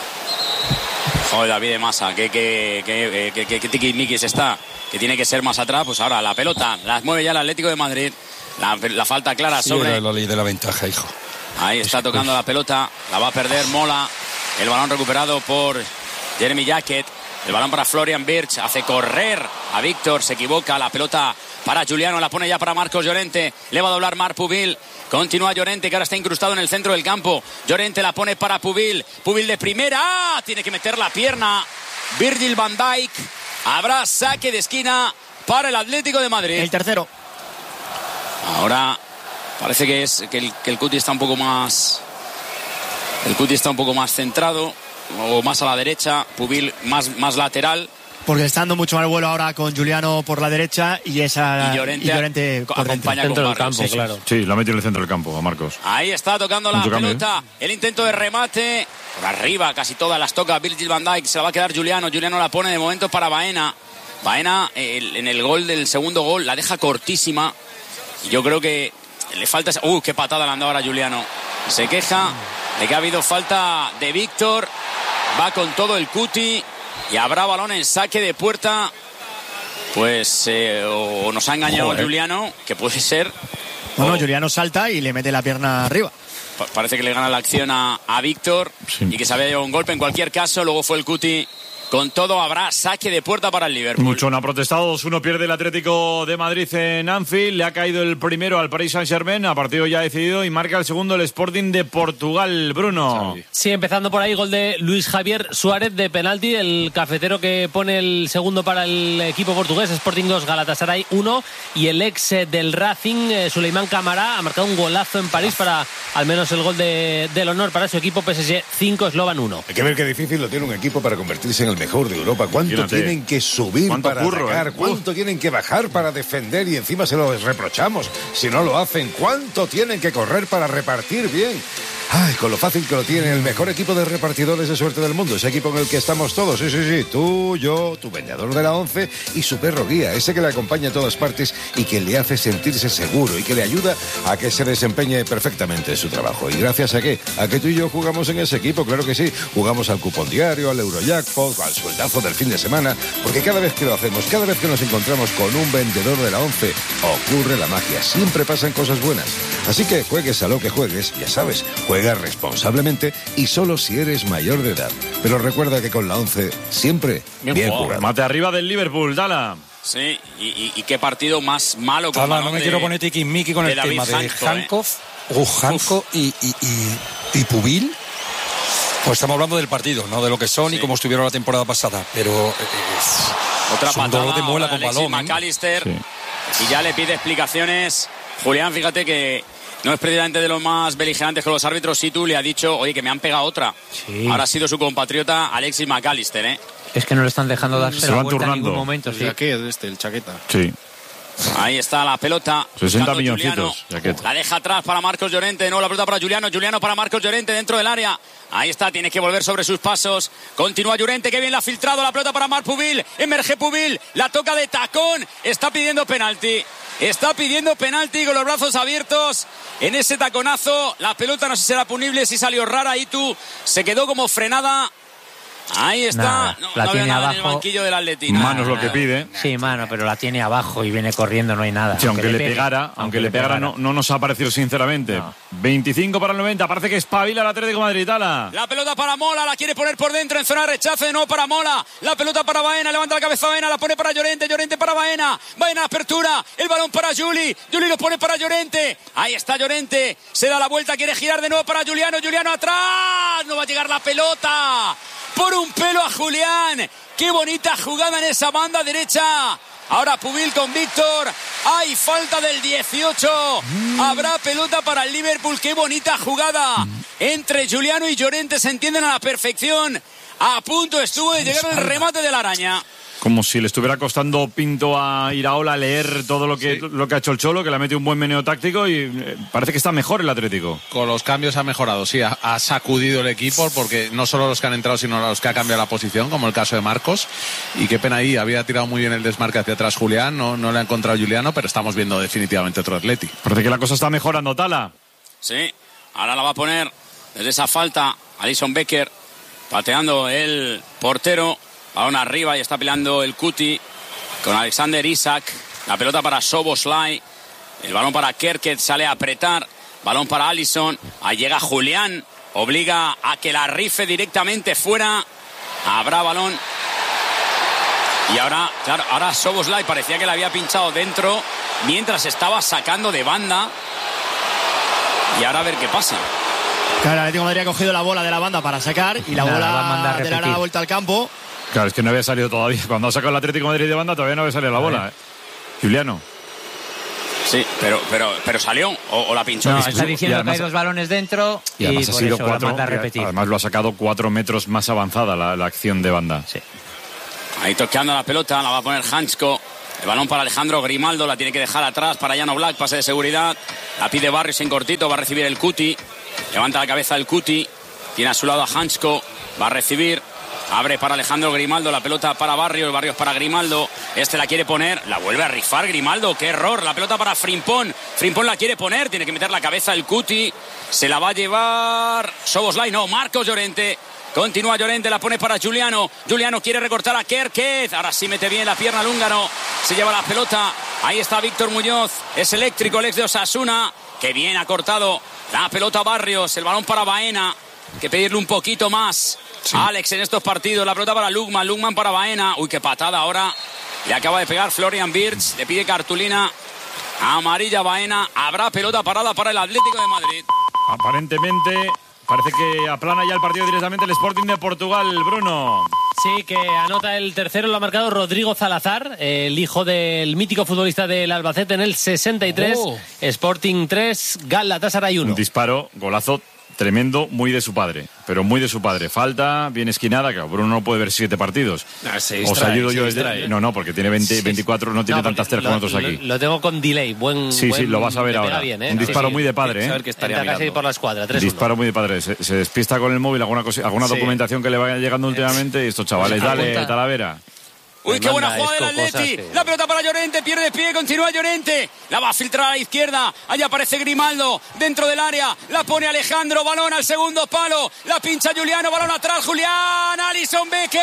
Joder, David de Masa, que, que, que, que, que, que tiquismiquis está, que tiene que ser más atrás. Pues ahora la pelota la mueve ya el Atlético de Madrid. La, la falta clara Sí, sobre. era la ley de la ventaja, hijo. Ahí está tocando la pelota, la va a perder Mola. El balón recuperado por Jeremy Jacket. El balón para Florian Wirtz, hace correr a Víctor, se equivoca, la pelota para Juliano, la pone ya para Marcos Llorente, le va a doblar Marc Pubil, continúa Llorente que ahora está incrustado en el centro del campo, Llorente la pone para Pubil, Pubil de primera, ¡ah! Tiene que meter la pierna Virgil van Dijk, habrá saque de esquina para el Atlético de Madrid. El tercero. Ahora parece que es que el, que el Cuti está un poco más el Cuti está un poco más centrado o más a la derecha, Pubil más, más lateral. Porque está dando mucho más vuelo ahora con Juliano por la derecha y esa Y Llorente, y Llorente co- por dentro. acompaña con Barrios, sí, sí. Sí, lo ha metido en el centro del campo a Marcos. Ahí está tocando la Mucho cambio, pelota, el intento de remate por arriba, casi todas las toca Virgil van Dijk, se la va a quedar Juliano, Juliano la pone de momento para Baena. Baena el, en el gol del segundo gol la deja cortísima. Yo creo que le falta... ¡Uh, qué patada le han dado ahora a Juliano! Se queja de que ha habido falta de Víctor. Va con todo el Cuti y habrá balón en saque de puerta. Pues eh, o nos ha engañado Joder. Juliano, que puede ser. Bueno, o Juliano salta y le mete la pierna arriba. pa- parece que le gana la acción a, a Víctor y que se había llevado un golpe. En cualquier caso, luego fue el Cuti. Con todo habrá saque de puerta para el Liverpool. Mucho no ha protestado. dos uno pierde el Atlético de Madrid en Anfield. Le ha caído el primero al Paris Saint-Germain. A partido ya decidido. Y marca el segundo el Sporting de Portugal. Bruno. Sí, empezando por ahí, gol de Luis Javier Suárez de penalti. El cafetero que pone el segundo para el equipo portugués. Sporting dos, Galatasaray uno. Y el ex eh, del Racing, eh, Suleiman Camará, ha marcado un golazo en París para al menos el gol de, del honor para su equipo. P S G cinco, Slovan uno. Hay que ver qué difícil lo tiene un equipo para convertirse en el mejor de Europa. ¿Cuánto Imagínate. tienen que subir ¿Cuánto para curro, atacar? eh? ¿Cuánto tienen que bajar para defender? Y encima se lo reprochamos si no lo hacen. ¿Cuánto tienen que correr para repartir bien? Ay, con lo fácil que lo tiene el mejor equipo de repartidores de suerte del mundo. Ese equipo en el que estamos todos. Sí, sí, sí. Tú, yo, tu vendedor de la once y su perro guía. Ese que le acompaña a todas partes y que le hace sentirse seguro y que le ayuda a que se desempeñe perfectamente en su trabajo. ¿Y gracias a qué? A que tú y yo jugamos en ese equipo. Claro que sí. Jugamos al cupón diario, al Eurojackpot, al sueldazo del fin de semana. Porque cada vez que lo hacemos, cada vez que nos encontramos con un vendedor de la once, ocurre la magia. Siempre pasan cosas buenas. Así que juegues a lo que juegues, ya sabes, juega responsablemente y solo si eres mayor de edad. Pero recuerda que con la once siempre bien, bien jugado. Mate arriba del Liverpool, Dala. Sí, y, y, y qué partido más malo con Ahora, balón no me de- quiero poner tiquismiqui con de el David tema de Hanco, ¿eh? Hankov, Ujanko y, y, y, y Pubil. Pues estamos hablando del partido, no de lo que son y cómo estuvieron la temporada pasada. Pero eh, Otra es un patada dolor de muela ahora con de Alexis balón. ¿eh? McAllister y ya le pide explicaciones. Julián, fíjate que no es precisamente de los más beligerantes con los árbitros. Situ le ha dicho, oye, que me han pegado otra. Sí. Ahora ha sido su compatriota Alexis McAllister, ¿eh? Es que no le están dejando darse Se la van vuelta en turnando. ningún momento. Sí. Jaquet, este, el chaqueta. Sí. Ahí está la pelota. sesenta buscando milloncitos. Juliano. Jaqueta. La deja atrás para Marcos Llorente. No, la pelota para Juliano. Juliano para Marcos Llorente dentro del área. Ahí está, tiene que volver sobre sus pasos. Continúa Llorente, que bien la ha filtrado. La pelota para Marc Pubil. Emerge Pubil. La toca de tacón. Está pidiendo penalti. Está pidiendo penalti con los brazos abiertos. En ese taconazo, la pelota no sé si será punible, si salió rara. Y tú se quedó como frenada. Ahí está. Nada, no la no tiene había nada en el abajo. banquillo del Atlético. Manos lo que pide. Sí, mano, pero la tiene abajo y viene corriendo, no hay nada. Sí, aunque, le pegue, pegara, aunque le pegara, no, no nos ha parecido sinceramente. No. veinticinco para el noventa, parece que espabila el Atlético de Madrid, Tala. La pelota para Mola, la quiere poner por dentro en zona de rechazo, de nuevo para Mola. La pelota para Baena, levanta la cabeza Baena, la pone para Llorente, Llorente para Baena. Baena, apertura, el balón para Juli. Juli lo pone para Llorente. Ahí está Llorente, se da la vuelta, quiere girar de nuevo para Juliano. Juliano atrás, no va a llegar la pelota. Por un pelo a Julián. Qué bonita jugada en esa banda derecha. Ahora Pubil con Víctor. Hay falta del dieciocho. Habrá pelota para el Liverpool. Qué bonita jugada. Entre Juliano y Llorente se entienden a la perfección. A punto estuvo de llegar el remate de la araña. Como si le estuviera costando Pinto a Iraola leer todo lo que, sí. lo que ha hecho el Cholo, que le ha metido un buen meneo táctico y parece que está mejor el Atlético. Con los cambios ha mejorado, sí, ha, ha sacudido el equipo, porque no solo los que han entrado, sino los que ha cambiado la posición, como el caso de Marcos. Y qué pena ahí, había tirado muy bien el desmarque hacia atrás Julián, no, no le ha encontrado Juliano, pero estamos viendo definitivamente otro Atleti. Parece que la cosa está mejorando, Tala. Sí, ahora la va a poner desde esa falta Alisson Becker, pateando el portero. Balón arriba y está peleando el Cuti con Alexander Isak. La pelota para Szoboszlai. El balón para Kerkez, sale a apretar. Balón para Alisson. Ahí llega Julián. Obliga a que la rife directamente fuera. Habrá balón. Y ahora, claro, ahora Szoboszlai parecía que la había pinchado dentro mientras estaba sacando de banda. Y ahora a ver qué pasa. Claro, el Atlético de Madrid ha cogido la bola de la banda para sacar y la Nada, bola va a mandar de la vuelta al campo. Claro, es que no había salido todavía. Cuando ha sacado el Atlético de Madrid de banda todavía no había salido la bola. ¿eh? Juliano. Sí, pero, pero, pero salió o, o la pinchó. No, está diciendo además, que hay dos balones dentro y, y por sido eso cuatro, la manda a repetir. Además lo ha sacado cuatro metros más avanzada la, la acción de banda. Sí. Ahí toqueando la pelota, la va a poner Hansko. El balón para Alejandro Grimaldo, la tiene que dejar atrás para Jan Oblak, pase de seguridad. La pide Barrios en cortito, va a recibir el Cuti. Levanta la cabeza el Cuti. Tiene a su lado a Hansko, va a recibir. Abre para Alejandro Grimaldo, la pelota para Barrios, Barrios para Grimaldo. Este la quiere poner, la vuelve a rifar Grimaldo, qué error. La pelota para Frimpón, Frimpón la quiere poner, tiene que meter la cabeza el Cuti. Se la va a llevar Szoboszlai, no, Marcos Llorente. Continúa Llorente, la pone para Juliano. Juliano quiere recortar a Kerkez. Ahora sí mete bien la pierna el húngaro. Se lleva la pelota. Ahí está Víctor Muñoz. Es eléctrico el ex de Osasuna. Que bien ha cortado la pelota Barrios. El balón para Baena. Hay que pedirle un poquito más. Sí. Alex en estos partidos. La pelota para Lugman. Lugman para Baena. Uy, qué patada ahora. Le acaba de pegar Florian Wirtz. Le pide cartulina amarilla Baena. Habrá pelota parada para el Atlético de Madrid. Aparentemente parece que aplana ya el partido directamente el Sporting de Portugal, Bruno. Sí, que anota el tercero, lo ha marcado Rodrigo Salazar, el hijo del mítico futbolista del Albacete en el sesenta y tres. Oh. Sporting tres, Galatasaray uno. Un disparo, golazo tremendo, muy de su padre, pero muy de su padre. Falta, bien esquinada, que Bruno no puede ver siete partidos. No, se distrae, Os ayudo se yo distrae, desde... ¿eh? No, no, porque tiene veinte, sí, veinticuatro, no tiene no, tantas tres como nosotros aquí. Lo, lo tengo con delay, buen... Sí, buen, sí, lo vas a ver ahora. Bien, ¿eh? Un disparo sí, muy de padre, ¿eh? Saber que estaría Entra casi por la escuadra, tres uno. Disparo muy de padre. Se, se despista con el móvil, alguna, cosa, alguna sí. documentación que le vaya llegando últimamente y estos chavales, pues dale, apunta. Talavera. Uy, qué buena jugada del Atleti. Que... La pelota para Llorente, pierde pie, continúa Llorente. La va a filtrar a la izquierda. Allá aparece Grimaldo dentro del área. La pone Alejandro, balón al segundo palo. La pincha Juliano, balón atrás, Julián. Alisson Becker.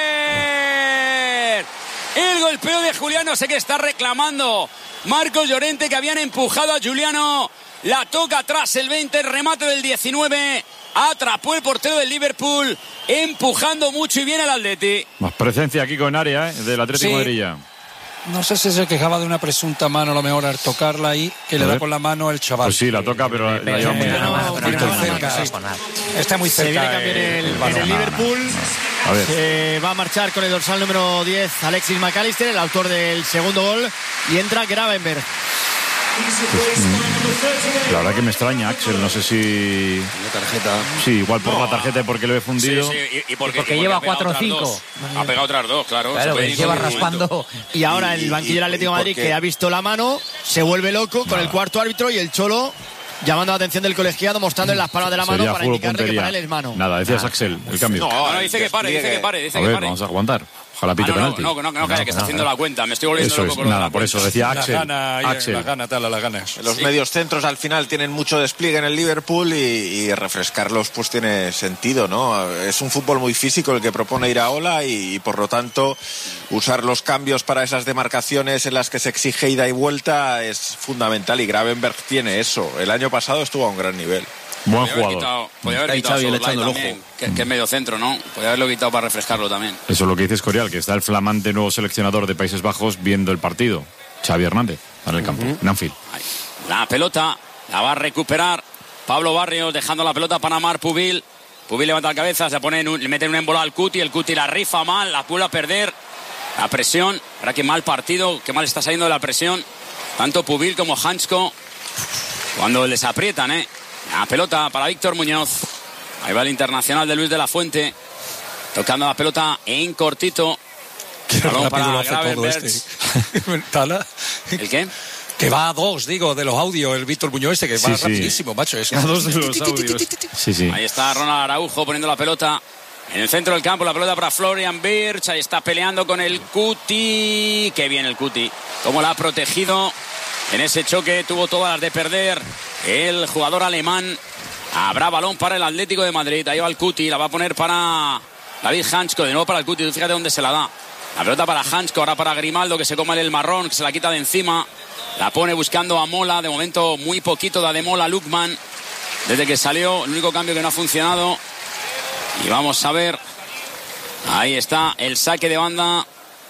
El golpeo de Juliano, sé que está reclamando Marcos Llorente, que habían empujado a Juliano. La toca atrás el veinte, el remate del diecinueve. Atrapó el portero del Liverpool, empujando mucho y bien al Atleti. Más presencia aquí con área, ¿eh? Del Atlético de Madrid. No sé si se quejaba de una presunta mano, a lo mejor al tocarla ahí, que le da con la mano el chaval. Pues sí, la toca, pero la lleva muy cerca. Está muy cerca. Se viene a cambiar el, el, el Liverpool. A ver. Se va a marchar con el dorsal número diez, Alexis McAllister, el autor del segundo gol, y entra Gravenberg. Pues, la verdad que me extraña, Axel, no sé si... La tarjeta. Sí, igual por no. la tarjeta y porque lo he fundido. Sí, sí, y, y porque, y porque y lleva cuatro o cinco. Ha pegado otras dos, claro. Claro, que lleva raspando. Y ahora el banquillo del Atlético de Madrid, que ha visto la mano, se vuelve loco con Nada. el cuarto árbitro y el Cholo llamando la atención del colegiado, mostrando en las palmas de la mano Sería para indicarle puntería. que para él es mano. Nada, decías Nada. Axel, el cambio. No, no, dice que pare, dice que pare, dice a que ver, pare. vamos a aguantar. Ojalá pite ah, no, penalti. No, no, no, no, no, calla, que está haciendo la cuenta. Me estoy volviendo eso loco es, con nada, la por cuenta. eso decía Axel. La gana, Axel. La gana, tal, la gana. Los sí. medios centros al final tienen mucho despliegue en el Liverpool y, y refrescarlos pues tiene sentido, ¿no? Es un fútbol muy físico el que propone Iraola y, y por lo tanto usar los cambios para esas demarcaciones en las que se exige ida y vuelta es fundamental y Gravenberg tiene eso. El año pasado estuvo a un gran nivel. Buen podía jugador. Haber quitado, podía haber quitado Xavi, también, el ojo. Que, que es medio centro, ¿no? Podía haberlo quitado para refrescarlo también. Eso es lo que dice Escorial, que está el flamante nuevo seleccionador de Países Bajos viendo el partido. Xavi Hernández, en el campo, uh-huh. en Anfield. La pelota la va a recuperar Pablo Barrios, dejando la pelota para Amar Pubil. Pubil levanta la cabeza, se pone en un, le mete en un embolado al Cuti, el Cuti la rifa mal, la vuelve a perder. La presión, verá qué mal partido, qué mal está saliendo de la presión. Tanto Pubil como Hansko, cuando les aprietan, ¿eh? La pelota para Víctor Muñoz. Ahí va el internacional de Luis de la Fuente. Tocando la pelota en cortito. Qué Balón rápido para lo hace todo Gravenberch. este. Tala. ¿El qué? Que va a dos, digo, de los audios, el Víctor Muñoz este, que Sí, va sí. rapidísimo, macho. Es... A dos de los audios. Sí, sí. Ahí está Ronald Araujo poniendo la pelota en el centro del campo. La pelota para Florian Wirtz. Ahí está peleando con el Cuti. Qué bien el Cuti. Cómo la ha protegido en ese choque. Tuvo todas las de perder el jugador alemán. Habrá balón para el Atlético de Madrid. Ahí va el Cuti. La va a poner para David Hansko. De nuevo para el Cuti. Fíjate dónde se la da. La pelota para Hansko. Ahora para Grimaldo, que se come el marrón, que se la quita de encima. La pone buscando a Mola. De momento muy poquito da de Mola Lukman. Desde que salió, el único cambio que no ha funcionado. Y vamos a ver. Ahí está el saque de banda.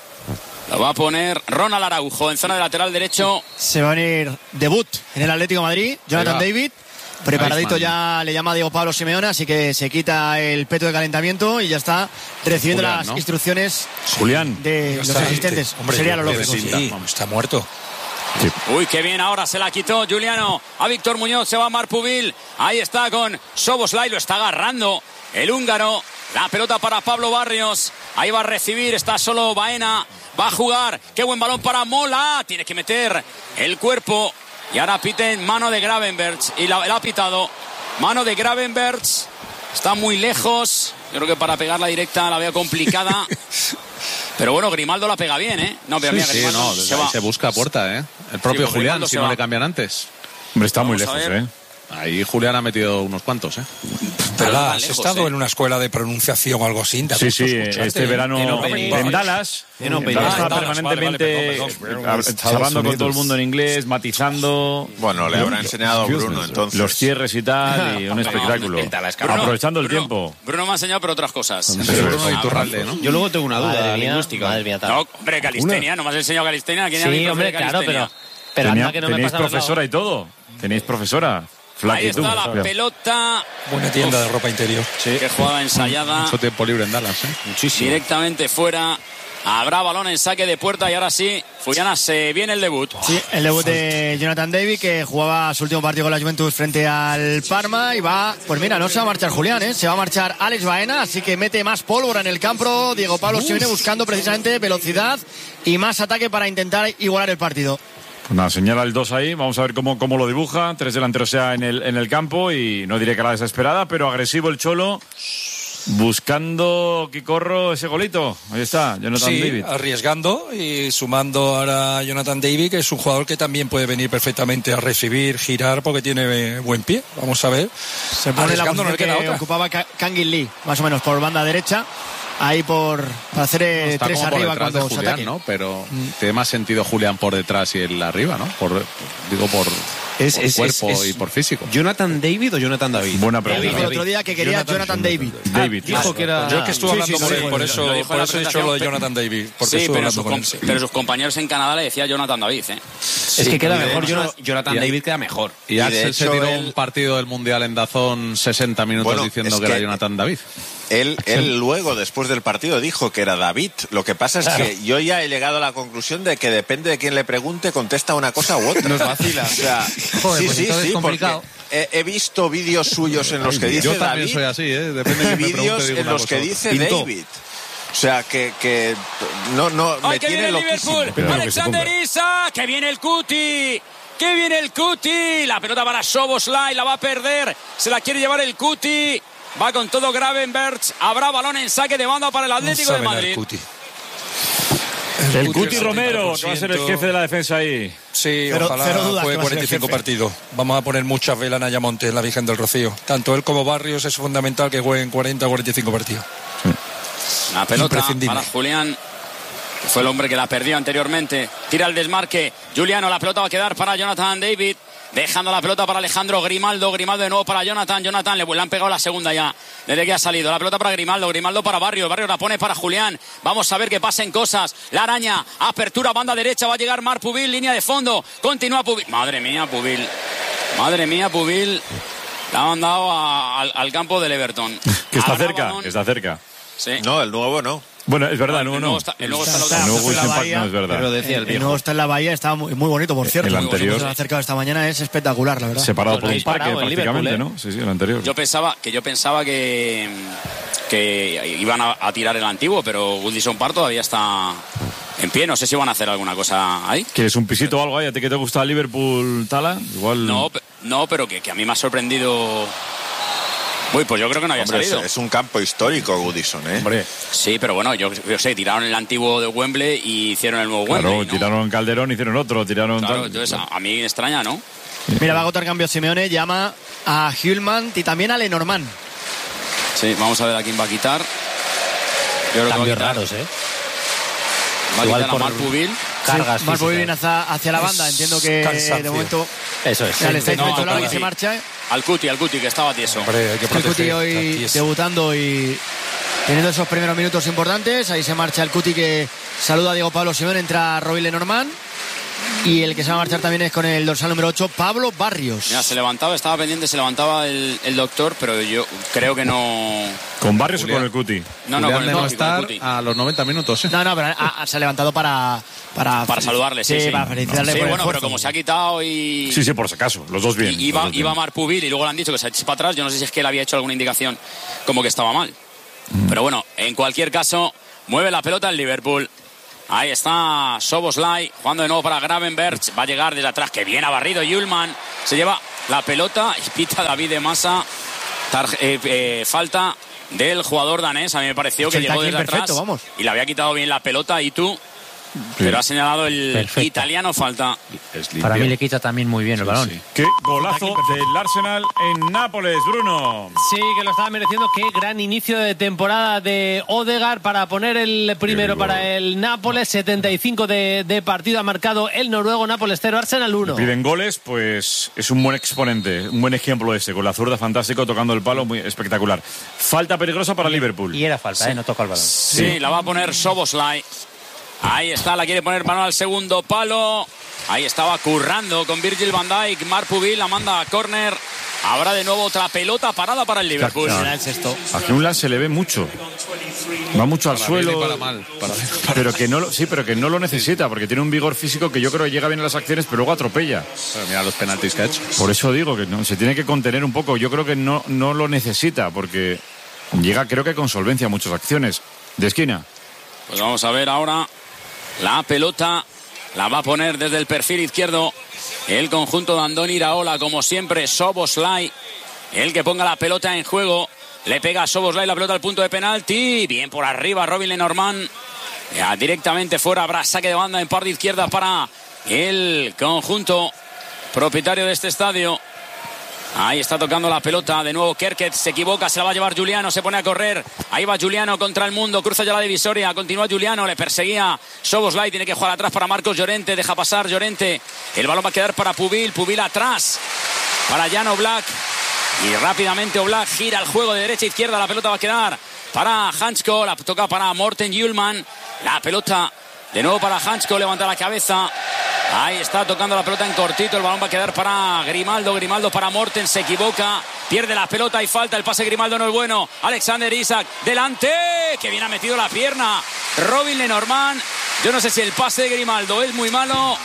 Lo va a poner Ronald Araujo en zona de lateral derecho. Se va a venir debut en el Atlético de Madrid. Jonathan David. Preparadito ya le llama Diego Pablo Simeone, así que se quita el peto de calentamiento y ya está recibiendo Julián, las ¿no? instrucciones Julián. de los asistentes. Hombre, Sería lo lógico. sí, está muerto. Sí. Uy, qué bien, ahora se la quitó Juliano a Víctor Muñoz, se va a Marpubil. Ahí está con Soboslai, lo está agarrando el húngaro. La pelota para Pablo Barrios. Ahí va a recibir, está solo Baena. Va a jugar, qué buen balón para Mola. Tiene que meter el cuerpo. Y ahora piten mano de Gravenberch. Y la, la ha pitado. Mano de Gravenberch. Está muy lejos. Yo creo que para pegarla directa la veo complicada. Pero bueno, Grimaldo la pega bien, ¿eh? No, pero Sí, mira, sí, Grimaldo no, se desde va. ahí se busca a puerta, ¿eh? El propio pues Julián, Grimaldo si se no va. le cambian antes. Hombre, está muy Vamos a lejos, ver. ¿eh? Ahí Julián ha metido unos cuantos, ¿eh? Pero Está has lejos, estado ¿eh? en una escuela de pronunciación o algo así. ¿Te Sí, has sí, escucharte? este verano En en, Open Dallas. En Open Dallas Bar. está Ah, en Dallas, permanentemente vale, vale, perdón, perdón. Estados charlando con todo el Unidos. mundo en inglés, matizando. Bueno, le habrá enseñado Bruno, entonces. Los cierres y tal, y un espectáculo. el Dallas, cabrón. Aprovechando el Bruno, tiempo. Bruno me ha enseñado, pero otras cosas. Pero Bruno Iturralde, ¿no? Yo luego tengo una duda Madre mía, lingüística. madre mía, tal. No, hombre, Calistenia, no me has enseñado Calistenia. ¿Quién era mi Sí, profe hombre, de claro, calistenia? pero, pero Tenía- anda que no me tenéis pasa al lado. profesora y todo. Tenéis profesora. Ahí Flaquitud. está la Cuidado. pelota. Buena tienda de ropa interior. Qué jugada ensayada. Mucho tiempo libre en Dallas, ¿eh? Muchísimo. Directamente fuera. Habrá balón en saque de puerta y ahora sí, Fullana, se viene el debut. Sí, el debut de Jonathan David, que jugaba su último partido con la Juventus frente al Parma y va, pues mira, no se va a marchar Julián, ¿eh? Se va a marchar Alex Baena, así que mete más pólvora en el campo. Diego Pablo Simeone buscando precisamente velocidad y más ataque para intentar igualar el partido. Pues nada, señala el dos ahí, vamos a ver cómo, cómo lo dibuja. Tres delanteros ya en el, en el campo y no diré que a la desesperada, pero agresivo el Cholo. Buscando, Quicorro, ese golito. Ahí está, Jonathan Sí, David. arriesgando y sumando ahora a Jonathan David, que es un jugador que también puede venir perfectamente a recibir, girar, porque tiene eh, buen pie. Vamos a ver. Se pone la Arriesgando, no posición le queda que otra. ocupaba Ka- Kangin Lee, más o menos por banda derecha, ahí por para hacer eh, Está tres como por arriba detrás de cuando se Julián, ataque. ¿no? Pero tiene más sentido Julián por detrás y él arriba, ¿no? Por, digo, por, Es- por es- cuerpo es- es- y por físico. ¿Jonathan David o Jonathan David? Buena Él pregunta. dijo el otro día que quería Jonathan, David. David. Dijo que era. Yo es que estuve Sí, hablando sí, con sí, él, sí, por sí. eso, Lo dijo por en la eso he dicho presentación, lo de pero- Jonathan David, porque Sí, estuve pero hablando sus, con él. comp- sí. pero sus compañeros en Canadá le decía Jonathan David, ¿eh? Es que queda y de mejor. hecho- Jonathan, Jonathan y- David queda mejor. Y Y de Axel se hecho, tiró él- un partido del Mundial en Dazón sesenta minutos Bueno, diciendo es que, era que- Jonathan David. Él, él luego, después del partido, dijo que era David. Lo que pasa es que yo ya he llegado a la conclusión de que depende de quién le pregunte, contesta una cosa u otra. Nos vacila. O sea, Joder, sí, pues sí, entonces sí, es complicado. porque he, he visto vídeos suyos en los que dice Yo también David soy así, ¿eh? Depende de y quién me pregunte, vídeos digo en una los cosa que u dice otra. Pintó. David. O sea, que, que no, no, ¡Ay, me que tiene viene el loquísimo. Liverpool! ¡Alexander Isak! ¡Que viene el Cuti! ¡Que viene el Cuti! La pelota para Soboslai, la va a perder. Se la quiere llevar el Cuti. Va con todo Gravenberch. Habrá balón en saque de banda para el Atlético de Saben al Madrid. Cuti. El Cuti Cuti el Romero, que va a ser el setenta por ciento. jefe de la defensa ahí. Sí, Cero- ojalá cero dudas juegue que va a ser el cuarenta y cinco jefe. partidos. Vamos a poner muchas velas en Ayamonte, en la Virgen del Rocío. Tanto él como Barrios es fundamental que jueguen cuarenta o cuarenta y cinco partidos. La pelota Imprescindible. para Julián, que fue el hombre que la perdió anteriormente. Tira el desmarque. Juliano, la pelota va a quedar para Jonathan David. Dejando la pelota para Alejandro Grimaldo. Grimaldo de nuevo para Jonathan. Jonathan le, le han pegado la segunda ya. Desde que ha salido. La pelota para Grimaldo. Grimaldo para Barrio. Barrio la pone para Julián. Vamos a ver que pasen cosas. La araña. Apertura, banda derecha. Va a llegar Marc Pubil. Línea de fondo. Continúa Pubil. Madre mía, Pubil. Madre mía, Pubil. La han mandado a- al, al campo del Everton. Que está Habrá cerca, balón. que está cerca. Sí. No, el nuevo no. Bueno, es verdad, El no, nuevo no. está- el nuevo está al Está- otro El nuevo está en la Wilson Park no bahía. es verdad. Pero decía el El viejo. nuevo está en la bahía, está muy, muy bonito, por cierto. El Muy bonito. anterior. Se ha acercado esta mañana, es espectacular, la verdad. Separado Pues por lo un habéis parque parado en prácticamente, Liverpool, ¿no? Sí, sí, el anterior. Yo pensaba que yo pensaba que que iban a, a tirar el antiguo, pero Goodison Park todavía está en pie. No sé si van a hacer alguna cosa ahí. ¿Quieres un pisito o algo ahí? ¿A ti que te gusta el Liverpool, Tala? Igual... No, no pero que, que a mí me ha sorprendido... Uy, pues yo creo que no había Hombre, salido. Es, es un campo histórico, Goodison, ¿eh? Hombre. Sí, pero bueno, yo, yo sé, tiraron el antiguo de Wembley y hicieron el nuevo Claro, Wembley, ¿no? tiraron Calderón, hicieron otro, tiraron... Claro, tal... entonces a, a mí me extraña, ¿no? Mira, va a agotar cambio Simeone, llama a Hjulmand y también a Lenormand. Sí, vamos a ver a quién va a quitar. Yo creo Cambios que va a quitar, raros, ¿eh? Va a Igual quitar por a Marc Pubil. Cargas Sí, Marc Pubil físicas. viene hacia, hacia la banda. Entiendo que Cansancio. de momento Eso es. ya le está No, diciendo al que Cuti. se marcha. ¿eh? Al Cuti, al Cuti, que estaba tieso. Hombre, hay que El Cuti proteger. hoy Aquí es- debutando y teniendo esos primeros minutos importantes. Ahí se marcha el Cuti que saluda a Diego Pablo Simeone. Entra Robin Lenormand. Y el que se va a marchar también es con el dorsal número ocho, Pablo Barrios. Mira, se levantaba, estaba pendiente, se levantaba el, el doctor, pero yo creo que no... ¿Con Barrios Julián. o con el Cuti? No, no, Julián con el de no Cuti, con el estar Cuti. a los noventa minutos, ¿eh? No, no, pero ha- ha- se ha levantado para... Para, Para saludarle, sí, sí. para felicitarle Sí, por el bueno, pero esfuerzo. como se ha quitado y... Sí, sí, por si acaso. Los dos bien. y iba, los dos bien. iba Marc Pubil y luego le han dicho que se eche para atrás. Yo no sé si es que él había hecho alguna indicación como que estaba mal. Pero bueno, en cualquier caso, mueve la pelota el Liverpool. Ahí está Szoboszlai jugando de nuevo para Gravenberch. Va a llegar desde atrás, que bien ha barrido Hjulmand. Se lleva la pelota y pita David de Masa. Tarje- eh, eh, falta del jugador danés. A mí me pareció que El llegó tackling desde atrás perfecto, vamos. y le había quitado bien la pelota y tú. Pero ha señalado el Perfecto. italiano falta. Es Para limpio. mí le quita también muy bien el balón. sí. ¡Qué golazo del Arsenal en Nápoles, Bruno! Sí, que lo estaba mereciendo. Qué gran inicio de temporada de Odegaard para poner el primero para el Nápoles. setenta y cinco de, de partido ha marcado el noruego. Nápoles cero, Arsenal uno. Piden goles, pues es un buen exponente, un buen ejemplo ese, con la zurda fantástico, tocando el palo, muy espectacular. Falta peligrosa para Liverpool. Y era falta, ¿eh? No toca el balón. Sí, la va a poner Szoboszlai. Ahí está, la quiere poner mano al segundo palo. Ahí estaba currando con Virgil van Dijk. Marc Pubil la manda a córner. Habrá de nuevo otra pelota parada para el Liverpool. Será el sexto. A Hjulmand se le ve mucho. Va mucho al Para suelo. bien y para mal. Para bien y para Pero mal. que no lo, sí, pero que no lo necesita, porque tiene un vigor físico que yo creo que llega bien a las acciones, pero luego atropella. Pero mira los penaltis que ha hecho. Por eso digo que no, se tiene que contener un poco. Yo creo que no, no lo necesita, porque llega, creo que con solvencia a muchas acciones. De esquina. Pues vamos a ver ahora. La pelota la va a poner desde el perfil izquierdo el conjunto de Andoni Iraola, como siempre. Szoboszlai, el que ponga la pelota en juego. Le pega a Szoboszlai la pelota al punto de penalti. Bien por arriba Robin Lenormand. Ya directamente fuera, habrá saque de banda en parte izquierda para el conjunto propietario de este estadio. Ahí está tocando la pelota. De nuevo Kerkez se equivoca, se la va a llevar Giuliano, se pone a correr. Ahí va Giuliano contra el mundo, cruza ya la divisoria. Continúa Giuliano, le perseguía Szoboszlai. Tiene que jugar atrás para Marcos Llorente. Deja pasar Llorente. El balón va a quedar para Pubil. Pubil atrás para Jan Oblak. Y rápidamente Oblak gira el juego de derecha a izquierda. La pelota va a quedar para Hansko. La toca para Morten Hjulmand. La pelota de nuevo para Hansko. Levanta la cabeza. Ahí está tocando la pelota en cortito. El balón va a quedar para Grimaldo. Grimaldo para Morten. Se equivoca. Pierde la pelota y falta. El pase de Grimaldo no es bueno. Alexander Isak. Delante. Que bien ha metido la pierna Robin Lenormand. Yo no sé si el pase de Grimaldo es muy malo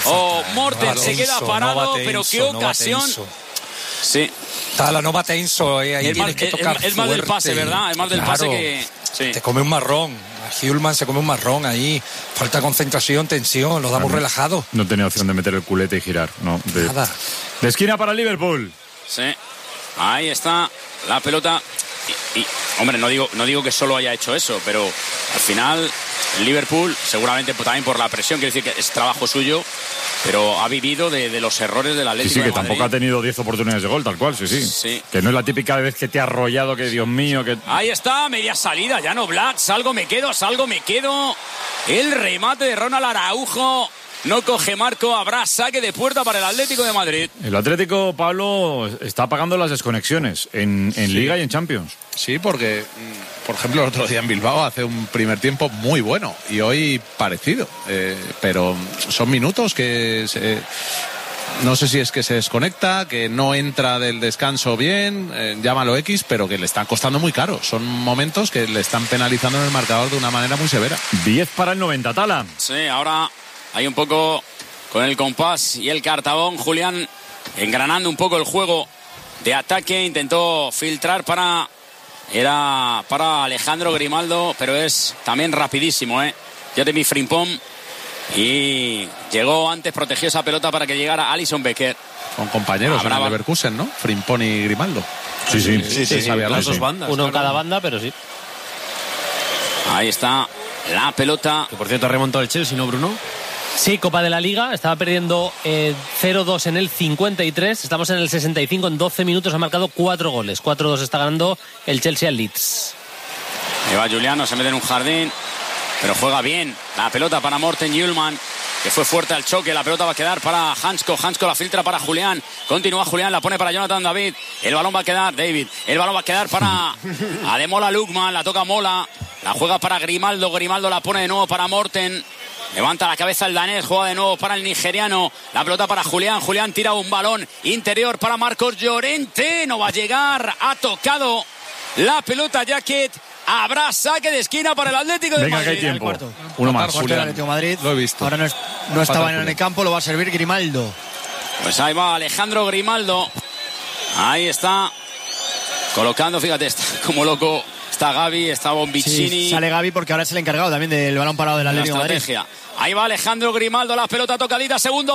o Morten No va se queda tenso, parado. no va pero tenso, qué no va ocasión. tenso. Sí. Tala, no va tenso, eh, ahí Es tienes más- que es- tocar es más del fuerte. pase, ¿verdad? Es más del pase que- sí. Te come un marrón. A Hjulmand se come un marrón ahí. Falta concentración, tensión, lo damos Claro. relajado. No tenía opción de meter el culete y girar. No, de, Nada. de esquina para Liverpool. Sí. Ahí está la pelota. Y, y, hombre, no digo, no digo que solo haya hecho eso, pero al final el Liverpool, seguramente pues, también por la presión, quiere decir que es trabajo suyo, pero ha vivido de, de los errores del Sí, Atlético sí, que de Madrid. tampoco ha tenido diez oportunidades de gol, tal cual, sí, sí, Sí. Que no es la típica vez que te ha arrollado, que Dios mío, que... Ahí está, media salida, ya no Black, salgo, me quedo, salgo, me quedo. El remate de Ronald Araujo. No coge Marco, habrá saque de puerta para el Atlético de Madrid. El Atlético, Pablo, está pagando las desconexiones en, en Sí. Liga y en Champions. Sí, porque, mm, por ejemplo, el otro día en Bilbao hace un primer tiempo muy bueno y hoy parecido. Eh, pero son minutos que se- no sé si es que se desconecta, que no entra del descanso bien, eh, llámalo X, pero que le están costando muy caro. Son momentos que le están penalizando en el marcador de una manera muy severa. diez para el noventa, Tala. Sí, ahora hay un poco con el compás y el cartabón. Julián engranando un poco el juego de ataque. Intentó filtrar para era para Alejandro Grimaldo, pero es también rapidísimo, ¿eh? Jeremy Frimpong. Y llegó antes, protegió esa pelota para que llegara Alisson Becker. Son compañeros Habrá en el Leverkusen, ¿no? Frimpong y Grimaldo. Sí, sí. Sí, sí, sí, Las dos dos bandas. Uno en claro. cada banda, pero sí. Ahí está la pelota. Que por cierto remontó el Chelsea, ¿no, Bruno? Sí, Copa de la Liga, estaba perdiendo eh, cero dos en el cincuenta y tres, estamos en el sesenta y cinco, en doce minutos ha marcado cuatro goles, cuatro dos está ganando el Chelsea al Leeds. Ahí va Juliano, se mete en un jardín, pero juega bien. La pelota para Morten Hjulmand, que fue fuerte al choque. La pelota va a quedar para Hansko. Hansko la filtra para Julián. Continúa Julián, la pone para Jonathan David. El balón va a quedar, David. El balón va a quedar para Ademola Lookman. La toca Mola. La juega para Grimaldo. Grimaldo la pone de nuevo para Morten. Levanta la cabeza el danés, juega de nuevo para el nigeriano. La pelota para Julián. Julián tira un balón interior para Marcos Llorente. No va a llegar. Ha tocado la pelota Jacket. Habrá saque de esquina para el Atlético de Venga, Madrid. que hay tiempo. Cuarto. Uno más. Cuarto del Atlético de Madrid. Lo he visto. Ahora no, es- no estaba en el campo, lo va a servir Grimaldo. Pues ahí va Alejandro Grimaldo. Ahí está. Colocando, fíjate, está como loco. Está Gavi, está Bombicini. Sí, sale Gavi porque ahora es el encargado también del balón parado del La Atlético de Madrid. estrategia. Ahí va Alejandro Grimaldo, la pelota tocadita, segundo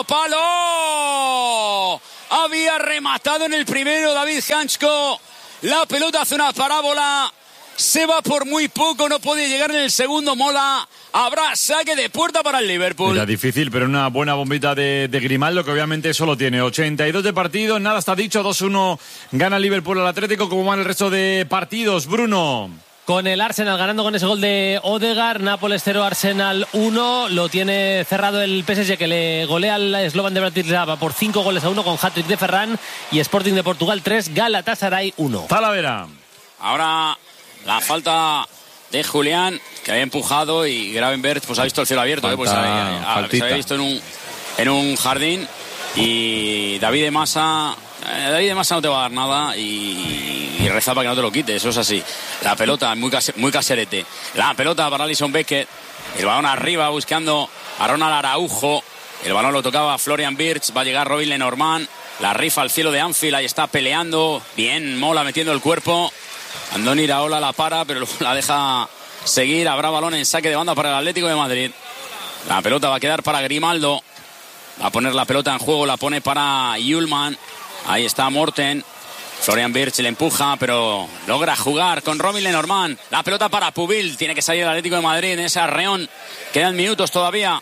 palo. Había rematado en el primero David Hansko. La pelota hace una parábola. Se va por muy poco, no puede llegar en el segundo Mola. Habrá saque de puerta para el Liverpool. Era difícil, pero una buena bombita de, de Grimaldo, que obviamente solo tiene ochenta y dos de partido. Nada está dicho, dos uno gana el Liverpool al Atlético. ¿Cómo van el resto de partidos, Bruno? Con el Arsenal ganando con ese gol de Odegaard, Nápoles cero, Arsenal uno, lo tiene cerrado el P S G que le golea al Slovan de Bratislava por cinco goles a uno con hat-trick de Ferran, y Sporting de Portugal tres, Galatasaray uno. Talavera. Ahora la falta de Julián, que había empujado, y Gravenberch pues ha visto el cielo abierto. Eh, pues, Falta, ahí, ah, se faltita. había visto en un, en un jardín. Y David de Masa, eh, David de Masa no te va a dar nada, y, y reza para que no te lo quite, eso es así. La pelota muy, case, muy caserete. La pelota para Alisson Becker. El balón arriba buscando a Ronald Araujo. El balón lo tocaba Florian Wirtz. Va a llegar Robin Lenormand. La rifa al cielo de Anfield. Ahí está peleando. Bien, Mola metiendo el cuerpo. Andoni Iraola la para, pero la deja seguir. Habrá balón en saque de banda para el Atlético de Madrid. La pelota va a quedar para Grimaldo. Va a poner la pelota en juego, la pone para Hjulmand. Ahí está Morten. Florian Wirtz le empuja, pero logra jugar con Robin Lenormand. La pelota para Pubil. Tiene que salir el Atlético de Madrid en ese arreón. Quedan minutos todavía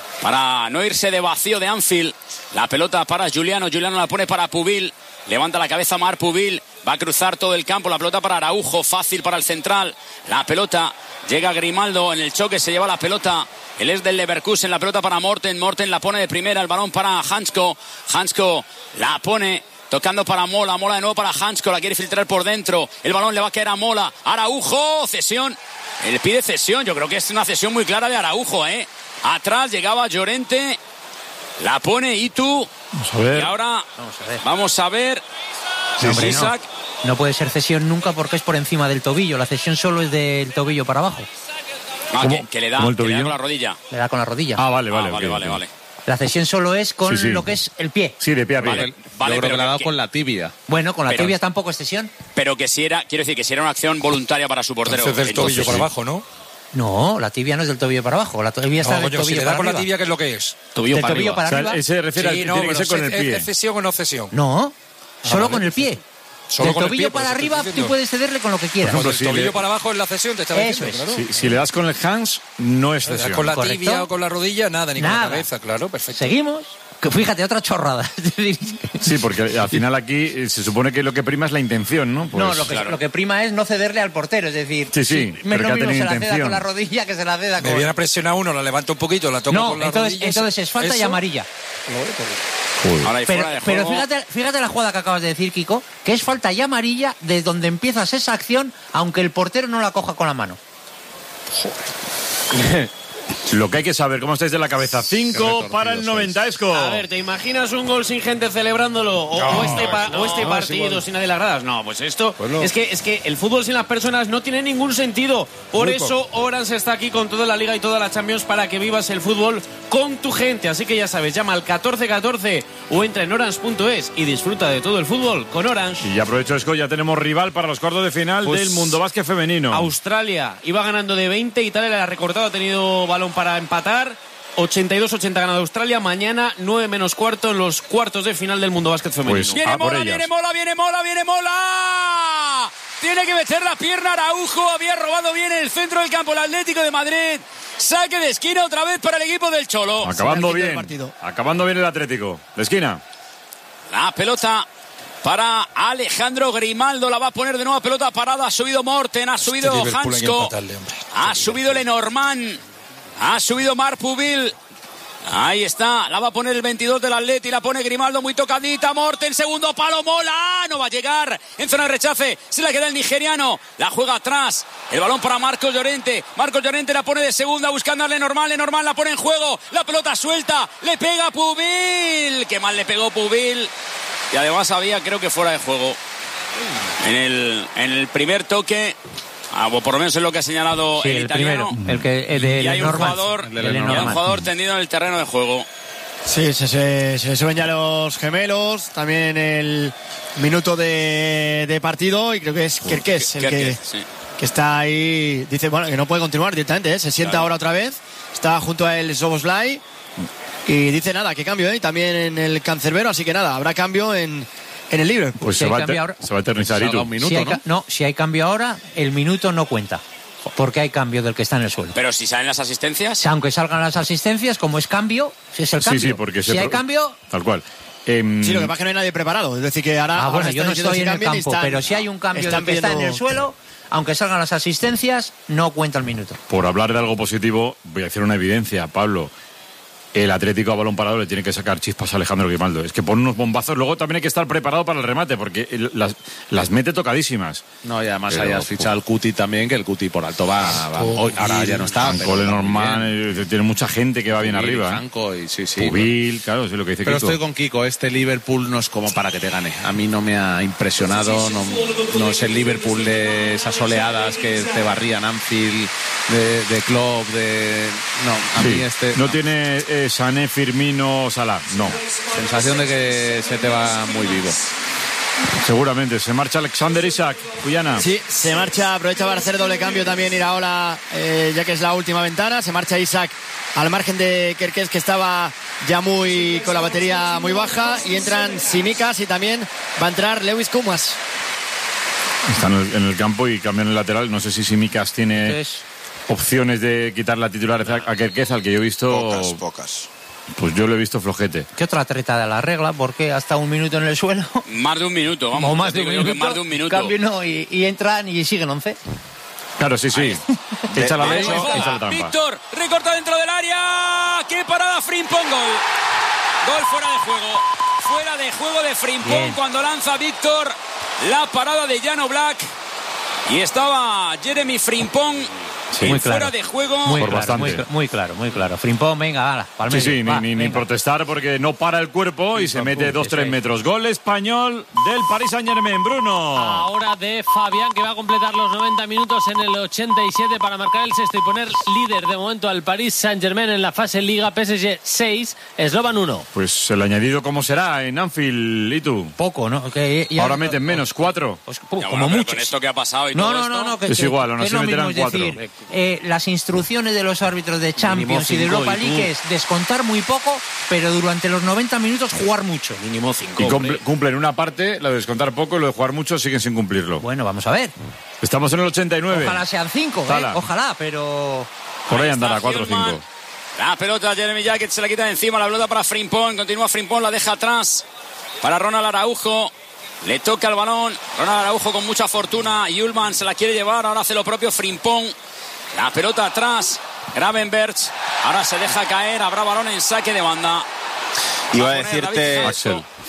para no irse de vacío de Anfield. La pelota para Juliano. Juliano la pone para Pubil. Levanta la cabeza Mar Pubil. Va a cruzar todo el campo. La pelota para Araujo. Fácil para el central. La pelota llega Grimaldo. En el choque se lleva la pelota. Él es del Leverkusen. La pelota para Morten. Morten la pone de primera. El balón para Hansko. Hansko la pone tocando para Mola. Mola de nuevo para Hansko. La quiere filtrar por dentro. El balón le va a caer a Mola. Araujo. Cesión. Él pide cesión. Yo creo que es una cesión muy clara de Araujo, ¿eh? Atrás llegaba Llorente. La pone Itu. Vamos a ver. Y ahora Vamos a ver. vamos a ver. No, hombre, no. Isaac. No puede ser cesión nunca porque es por encima del tobillo. La cesión solo es del tobillo para abajo. Ah, ¿Cómo? que, que le da, ¿Cómo el que le da tobillo? con la rodilla. Le da con la rodilla. Ah, vale, vale. Ah, vale, ok, vale, ok. vale. La cesión solo es con Sí, sí. lo que es el pie. Sí, de pie a pie. Vale, vale, Yo creo pero que le ha dado que- con la tibia. Bueno, con la Pero- tibia tampoco es cesión. Pero que si era, quiero decir, que si era una acción voluntaria para su portero. Entonces del tobillo Entonces, para sí. abajo, ¿no? No, la tibia no es del tobillo para abajo. La tibia está No, del coño, si tobillo le da para con la arriba. tibia, ¿qué es lo que es? Tobillo Del para tobillo arriba. para O sea, arriba. él se refiere Sí, al no, tiene que pero ser con ¿es- el pie. ¿es cesión o no cesión? No, solo vale, con el pie. Solo Del con el tobillo pie, por para eso te arriba estoy tú diciendo. puedes cederle con lo que quieras. Por ejemplo, Del si tobillo le- para abajo es la cesión, te estaba Eso diciendo, es. claro. Si, si le das con el hands, no es Le das cesión. con la Correcto. tibia o con la rodilla, nada, ni con Nada. la cabeza, claro, perfecto. Seguimos. Que fíjate, otra chorrada. Sí, porque al final aquí eh, se supone que lo que prima es la intención, ¿no? Pues, no, lo que, claro. lo que prima es no cederle al portero. Es decir, Sí, sí, me pero lo que ha mismo tenido se la ceda intención. con la rodilla que se la ceda Me con... viene a presionar uno, la levanto un poquito, la toco No, con la entonces, rodilla. entonces es falta y ¿Eso? amarilla. Ahora hay Pero, fuera de pero juego. fíjate, fíjate la jugada que acabas de decir, Kiko, que es falta y amarilla de donde empiezas esa acción, aunque el portero no la coja con la mano. Lo que hay que saber, ¿cómo estáis de la cabeza? Cinco para el noventa, Esco. A ver, ¿te imaginas un gol sin gente celebrándolo? O, No, o este, pa- no, o este no, partido es igual. sin nadie en las gradas. No, pues esto Pues no. es, que, es que el fútbol sin las personas no tiene ningún sentido. Por Muy eso Orange está aquí con toda la Liga y toda la Champions para que vivas el fútbol con tu gente. Así que ya sabes, llama al catorce catorce o entra en orange punto es y disfruta de todo el fútbol con Orange. Y aprovecho, Esco, ya tenemos rival para los cuartos de final Pues, del Mundo Básquet Femenino. Australia iba ganando de veinte, Italia le ha recortado, ha tenido balón para empatar. ochenta y dos ochenta ganado Australia. Mañana nueve menos cuarto en los cuartos de final del Mundo Básquet Femenino. Pues, Viene a por Mola, ellas. viene Mola, viene Mola, viene Mola. Tiene que meter la pierna Araujo. Había robado bien el centro del campo el Atlético de Madrid. Saque de esquina otra vez para el equipo del Cholo. Acabando bien. Acabando bien el Atlético. De esquina. La pelota para Alejandro Grimaldo. La va a poner de nuevo pelota parada. Ha subido Morten, ha subido Liverpool hay que Hansko. empatarle, hombre. Ha subido Lenormand. Ha subido Marc Pubil. Ahí está, la va a poner el veintidós del Atleti, la pone Grimaldo muy tocadita, Morten, segundo palo, Mola, no va a llegar, en zona de rechace, se la queda el nigeriano, la juega atrás, el balón para Marcos Llorente, Marcos Llorente la pone de segunda buscando a Lenormand, Lenormand la pone en juego, la pelota suelta, le pega Pubil, qué mal le pegó Pubil, y además había creo que fuera de juego, en el, en el primer toque. Ah, o por lo menos es lo que ha señalado Sí, el, el italiano. primero, el que el de y hay un Lenormand. jugador, El de y hay un Lenormand. jugador tendido en el terreno de juego. Sí, se, se, se suben ya los gemelos, también el minuto de, de partido y creo que es Kerkez el que, Kerkez, sí. que está ahí, dice bueno que no puede continuar directamente, ¿eh? Se sienta Claro. ahora otra vez, está junto a él Soboslai y dice nada, que cambio, ¿eh? Y también en el cancerbero, así que nada, habrá cambio en, en el Liverpool. Pues Si se hay va, a cambio eter- ahora- se va a eternizar. ¿Y tú? si hay ca- ¿no? si hay cambio ahora, el minuto no cuenta. Porque hay cambio del que está en el suelo. Pero si salen las asistencias. Aunque salgan las asistencias, como es cambio, si es el cambio. Sí, sí, porque si se hay pro- cambio. Tal cual. Em, Sí, lo que pasa es que no hay nadie preparado, es decir que ahora... Ah, ahora bueno, se yo están no diciendo estoy si en el cambian y campo, están- pero si hay un cambio están del que está en viendo- el suelo, aunque salgan las asistencias, no cuenta el minuto. Por hablar de algo positivo, voy a hacer una evidencia, Pablo. El Atlético a balón parado le tiene que sacar chispas a Alejandro Grimaldo. Es que pone unos bombazos. Luego también hay que estar preparado para el remate, porque el- las, las mete tocadísimas. No, y además Pero, ahí has fichado al Cuti también, que el Cuti por alto va. va- hoy- ahora ya no está. pero Cole va muy Norman, bien. eh, tiene mucha gente que va bien Pubil, arriba. ¿eh? Franco y sí, sí. Pubil, claro, es lo que dice Pero Kiko. estoy con Kiko, este Liverpool no es como para que te gane. A mí no me ha impresionado, no, no es el Liverpool de esas oleadas que te barrían Anfield, de, de Klopp, de... No, a Sí, mí este... no tiene eh, Sané, Firmino, Salah, no. Sensación de que se te va muy vivo. Seguramente. Se marcha Alexander Isaac, Cuyana. Sí, se marcha, aprovecha para hacer doble cambio también Iraola, eh, ya que es la última ventana. Se marcha Isaac al margen de Kerkez, que estaba ya muy con la batería muy baja. Y entran Simicas y también va a entrar Lewis Kumas. Están en el, en el campo y cambian el lateral. No sé si Simicas tiene Entonces, opciones de quitar la titularidad a Kerkez, al que yo he visto. Pocas, pocas. Pues yo lo he visto flojete. ¿qué otra treta de la regla? Porque hasta un minuto en el suelo. Más de un minuto, vamos. o más de un Digo yo que minuto. más de un minuto. Cambio no, y, y entran y siguen once. Claro, sí, sí. Echa la ley, Ahí está, echa la trampa. Víctor, recorta dentro del área. ¡Qué parada Frimpong! Gol. Gol fuera de juego. Fuera de juego de Frimpong Bien. cuando lanza Víctor la parada de Jan Oblak. Y estaba Jeremy Frimpong Sí. Muy fuera claro. de juego. Muy Por claro, bastante. muy, cla- muy claro, muy claro. Frimpong, venga, ala, pa'l Sí, medio, sí, ni, va, ni, ni venga. protestar porque no para el cuerpo y se mete dos tres sí. metros. Gol español del Paris Saint-Germain, Bruno. Ahora de Fabián, que va a completar los noventa minutos en el ochenta y siete para marcar el sexto y poner líder de momento al Paris Saint-Germain en la fase Liga. P S G seis, Slovan uno. Pues el añadido, ¿cómo será en Anfield? ¿Y tú? Poco, ¿no? Que ya- Ahora meten menos, cuatro. Pues, Ya, como bueno, pero muchos. con esto que ha pasado y No, todo no, esto. no, no, que, Es que- igual, aún que así es lo meterán mismo, es cuatro. decir, eh, las instrucciones de los árbitros de Champions Mínimo y de cinco, Europa y tú. League es descontar muy poco, pero durante los noventa minutos jugar mucho. Mínimo cinco. Y hombre. cumple- cumplen una parte, lo de descontar poco y lo de jugar mucho siguen sin cumplirlo. Bueno, vamos a ver. Estamos en el ochenta y nueve. Ojalá sean cinco, ¿eh? Tala. Ojalá, pero... Por ahí Ahí andará, está cuatro o Hillman. cinco. La pelota, Jeremy Jacket se la quita de encima, la pelota para Frimpong, continúa Frimpong, la deja atrás para Ronald Araujo, le toca el balón, Ronald Araujo con mucha fortuna, Yulman se la quiere llevar, ahora hace lo propio Frimpong, la pelota atrás, Gravenberch, ahora se deja caer, habrá balón en saque de banda. Iba Va a poner decirte, David Axel. Fresco.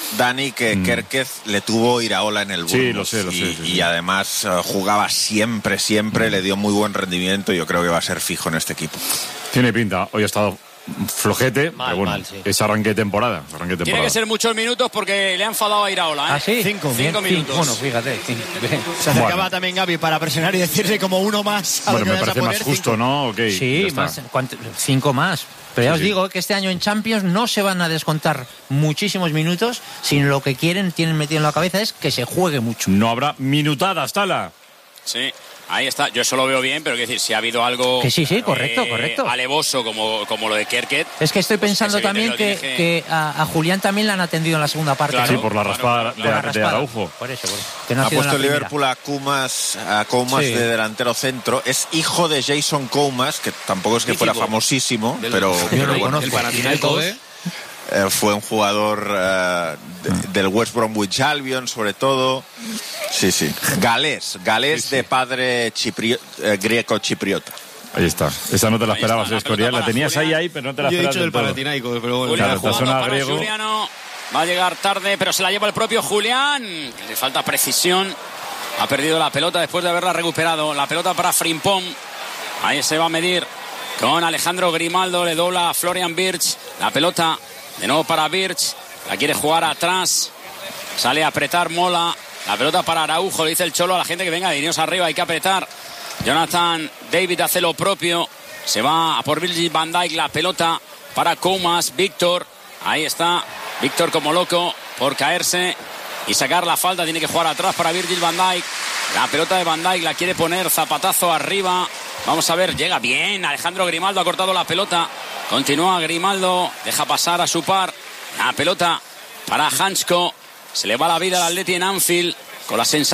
Dani, que Mm. Kerkez le tuvo Iraola en el Bournemouth. Sí, lo sé, lo sé, y, sí, sí. y además uh, jugaba siempre, siempre, Mm. le dio muy buen rendimiento y yo creo que va a ser fijo en este equipo. Tiene pinta. Hoy ha estado flojete, Mal, pero bueno, mal, sí. es arranque de temporada. Arranque de Tiene temporada. que ser muchos minutos porque le han enfadado a Iraola. ¿eh? ¿Ah, sí? Cinco, Bien, Cinco minutos. Bueno, fíjate. cinco. Se acercaba Bueno. también Gaby para presionar y decirle como uno más a lo Bueno, que me vayas a parece más poner, justo, cinco. ¿no? Ok, ya Sí, está. más, ¿cuánto? cinco más. Pero ya Sí, os sí. digo que este año en Champions no se van a descontar muchísimos minutos, sino lo que quieren, tienen metido en la cabeza es que se juegue mucho. No habrá minutadas, Tala. Sí, ahí está. Yo eso lo veo bien, pero quiero decir, si ha habido algo Que sí, sí, correcto, eh, correcto. alevoso como, como lo de Kerket. Es que estoy pensando es evidente también que, que lo tiene que a, a Julián también le han atendido en la segunda parte. Claro, Sí, ¿no? por la claro, raspada claro, de, Por la de raspada. Araujo. Por eso, por eso. Que no ha Ha sido en puesto la el primera. Liverpool a Kumas, a Koumas Sí. de delantero centro. Es hijo de Jason Koumas, que tampoco es que fuera Mítico. famosísimo, Del- pero, Yo pero lo bueno, conozco. El Panathinaikos, ¿eh? eh, fue un jugador eh, de- del West Bromwich Albion, sobre todo. Sí, sí. Galés, galés de padre chiprio- eh, griego-chipriota. Ahí está. Esa no te la Ahí esperabas, está, la Escorial. pelota La para tenías ahí, Julián. ahí, pero no te la Yo he esperabas dicho del del todo. Panathinaikos, pero bueno. Julián Claro, te jugando suena para griego. Juliano. Va a llegar tarde, pero se la lleva el propio Julián. Le falta precisión. Ha perdido la pelota después de haberla recuperado. La pelota para Frimpong. Ahí se va a medir con Alejandro Grimaldo. Le dobla a Florian Wirtz. La pelota de nuevo para Wirtz. La quiere jugar atrás. Sale a apretar Mola. La pelota para Araujo. Le dice el Cholo a la gente que venga, dineros arriba. Hay que apretar. Jonathan David hace lo propio. Se va a por Virgil van Dijk. La pelota para Koumas. Víctor. Ahí está. Víctor como loco por caerse y sacar la falta. Tiene que jugar atrás para Virgil van Dijk. La pelota de Van Dijk la quiere poner, zapatazo arriba. Vamos a ver, llega bien. Alejandro Grimaldo ha cortado la pelota. Continúa Grimaldo, deja pasar a su par. La pelota para Hansko. Se le va la vida al Atleti en Anfield con la sensación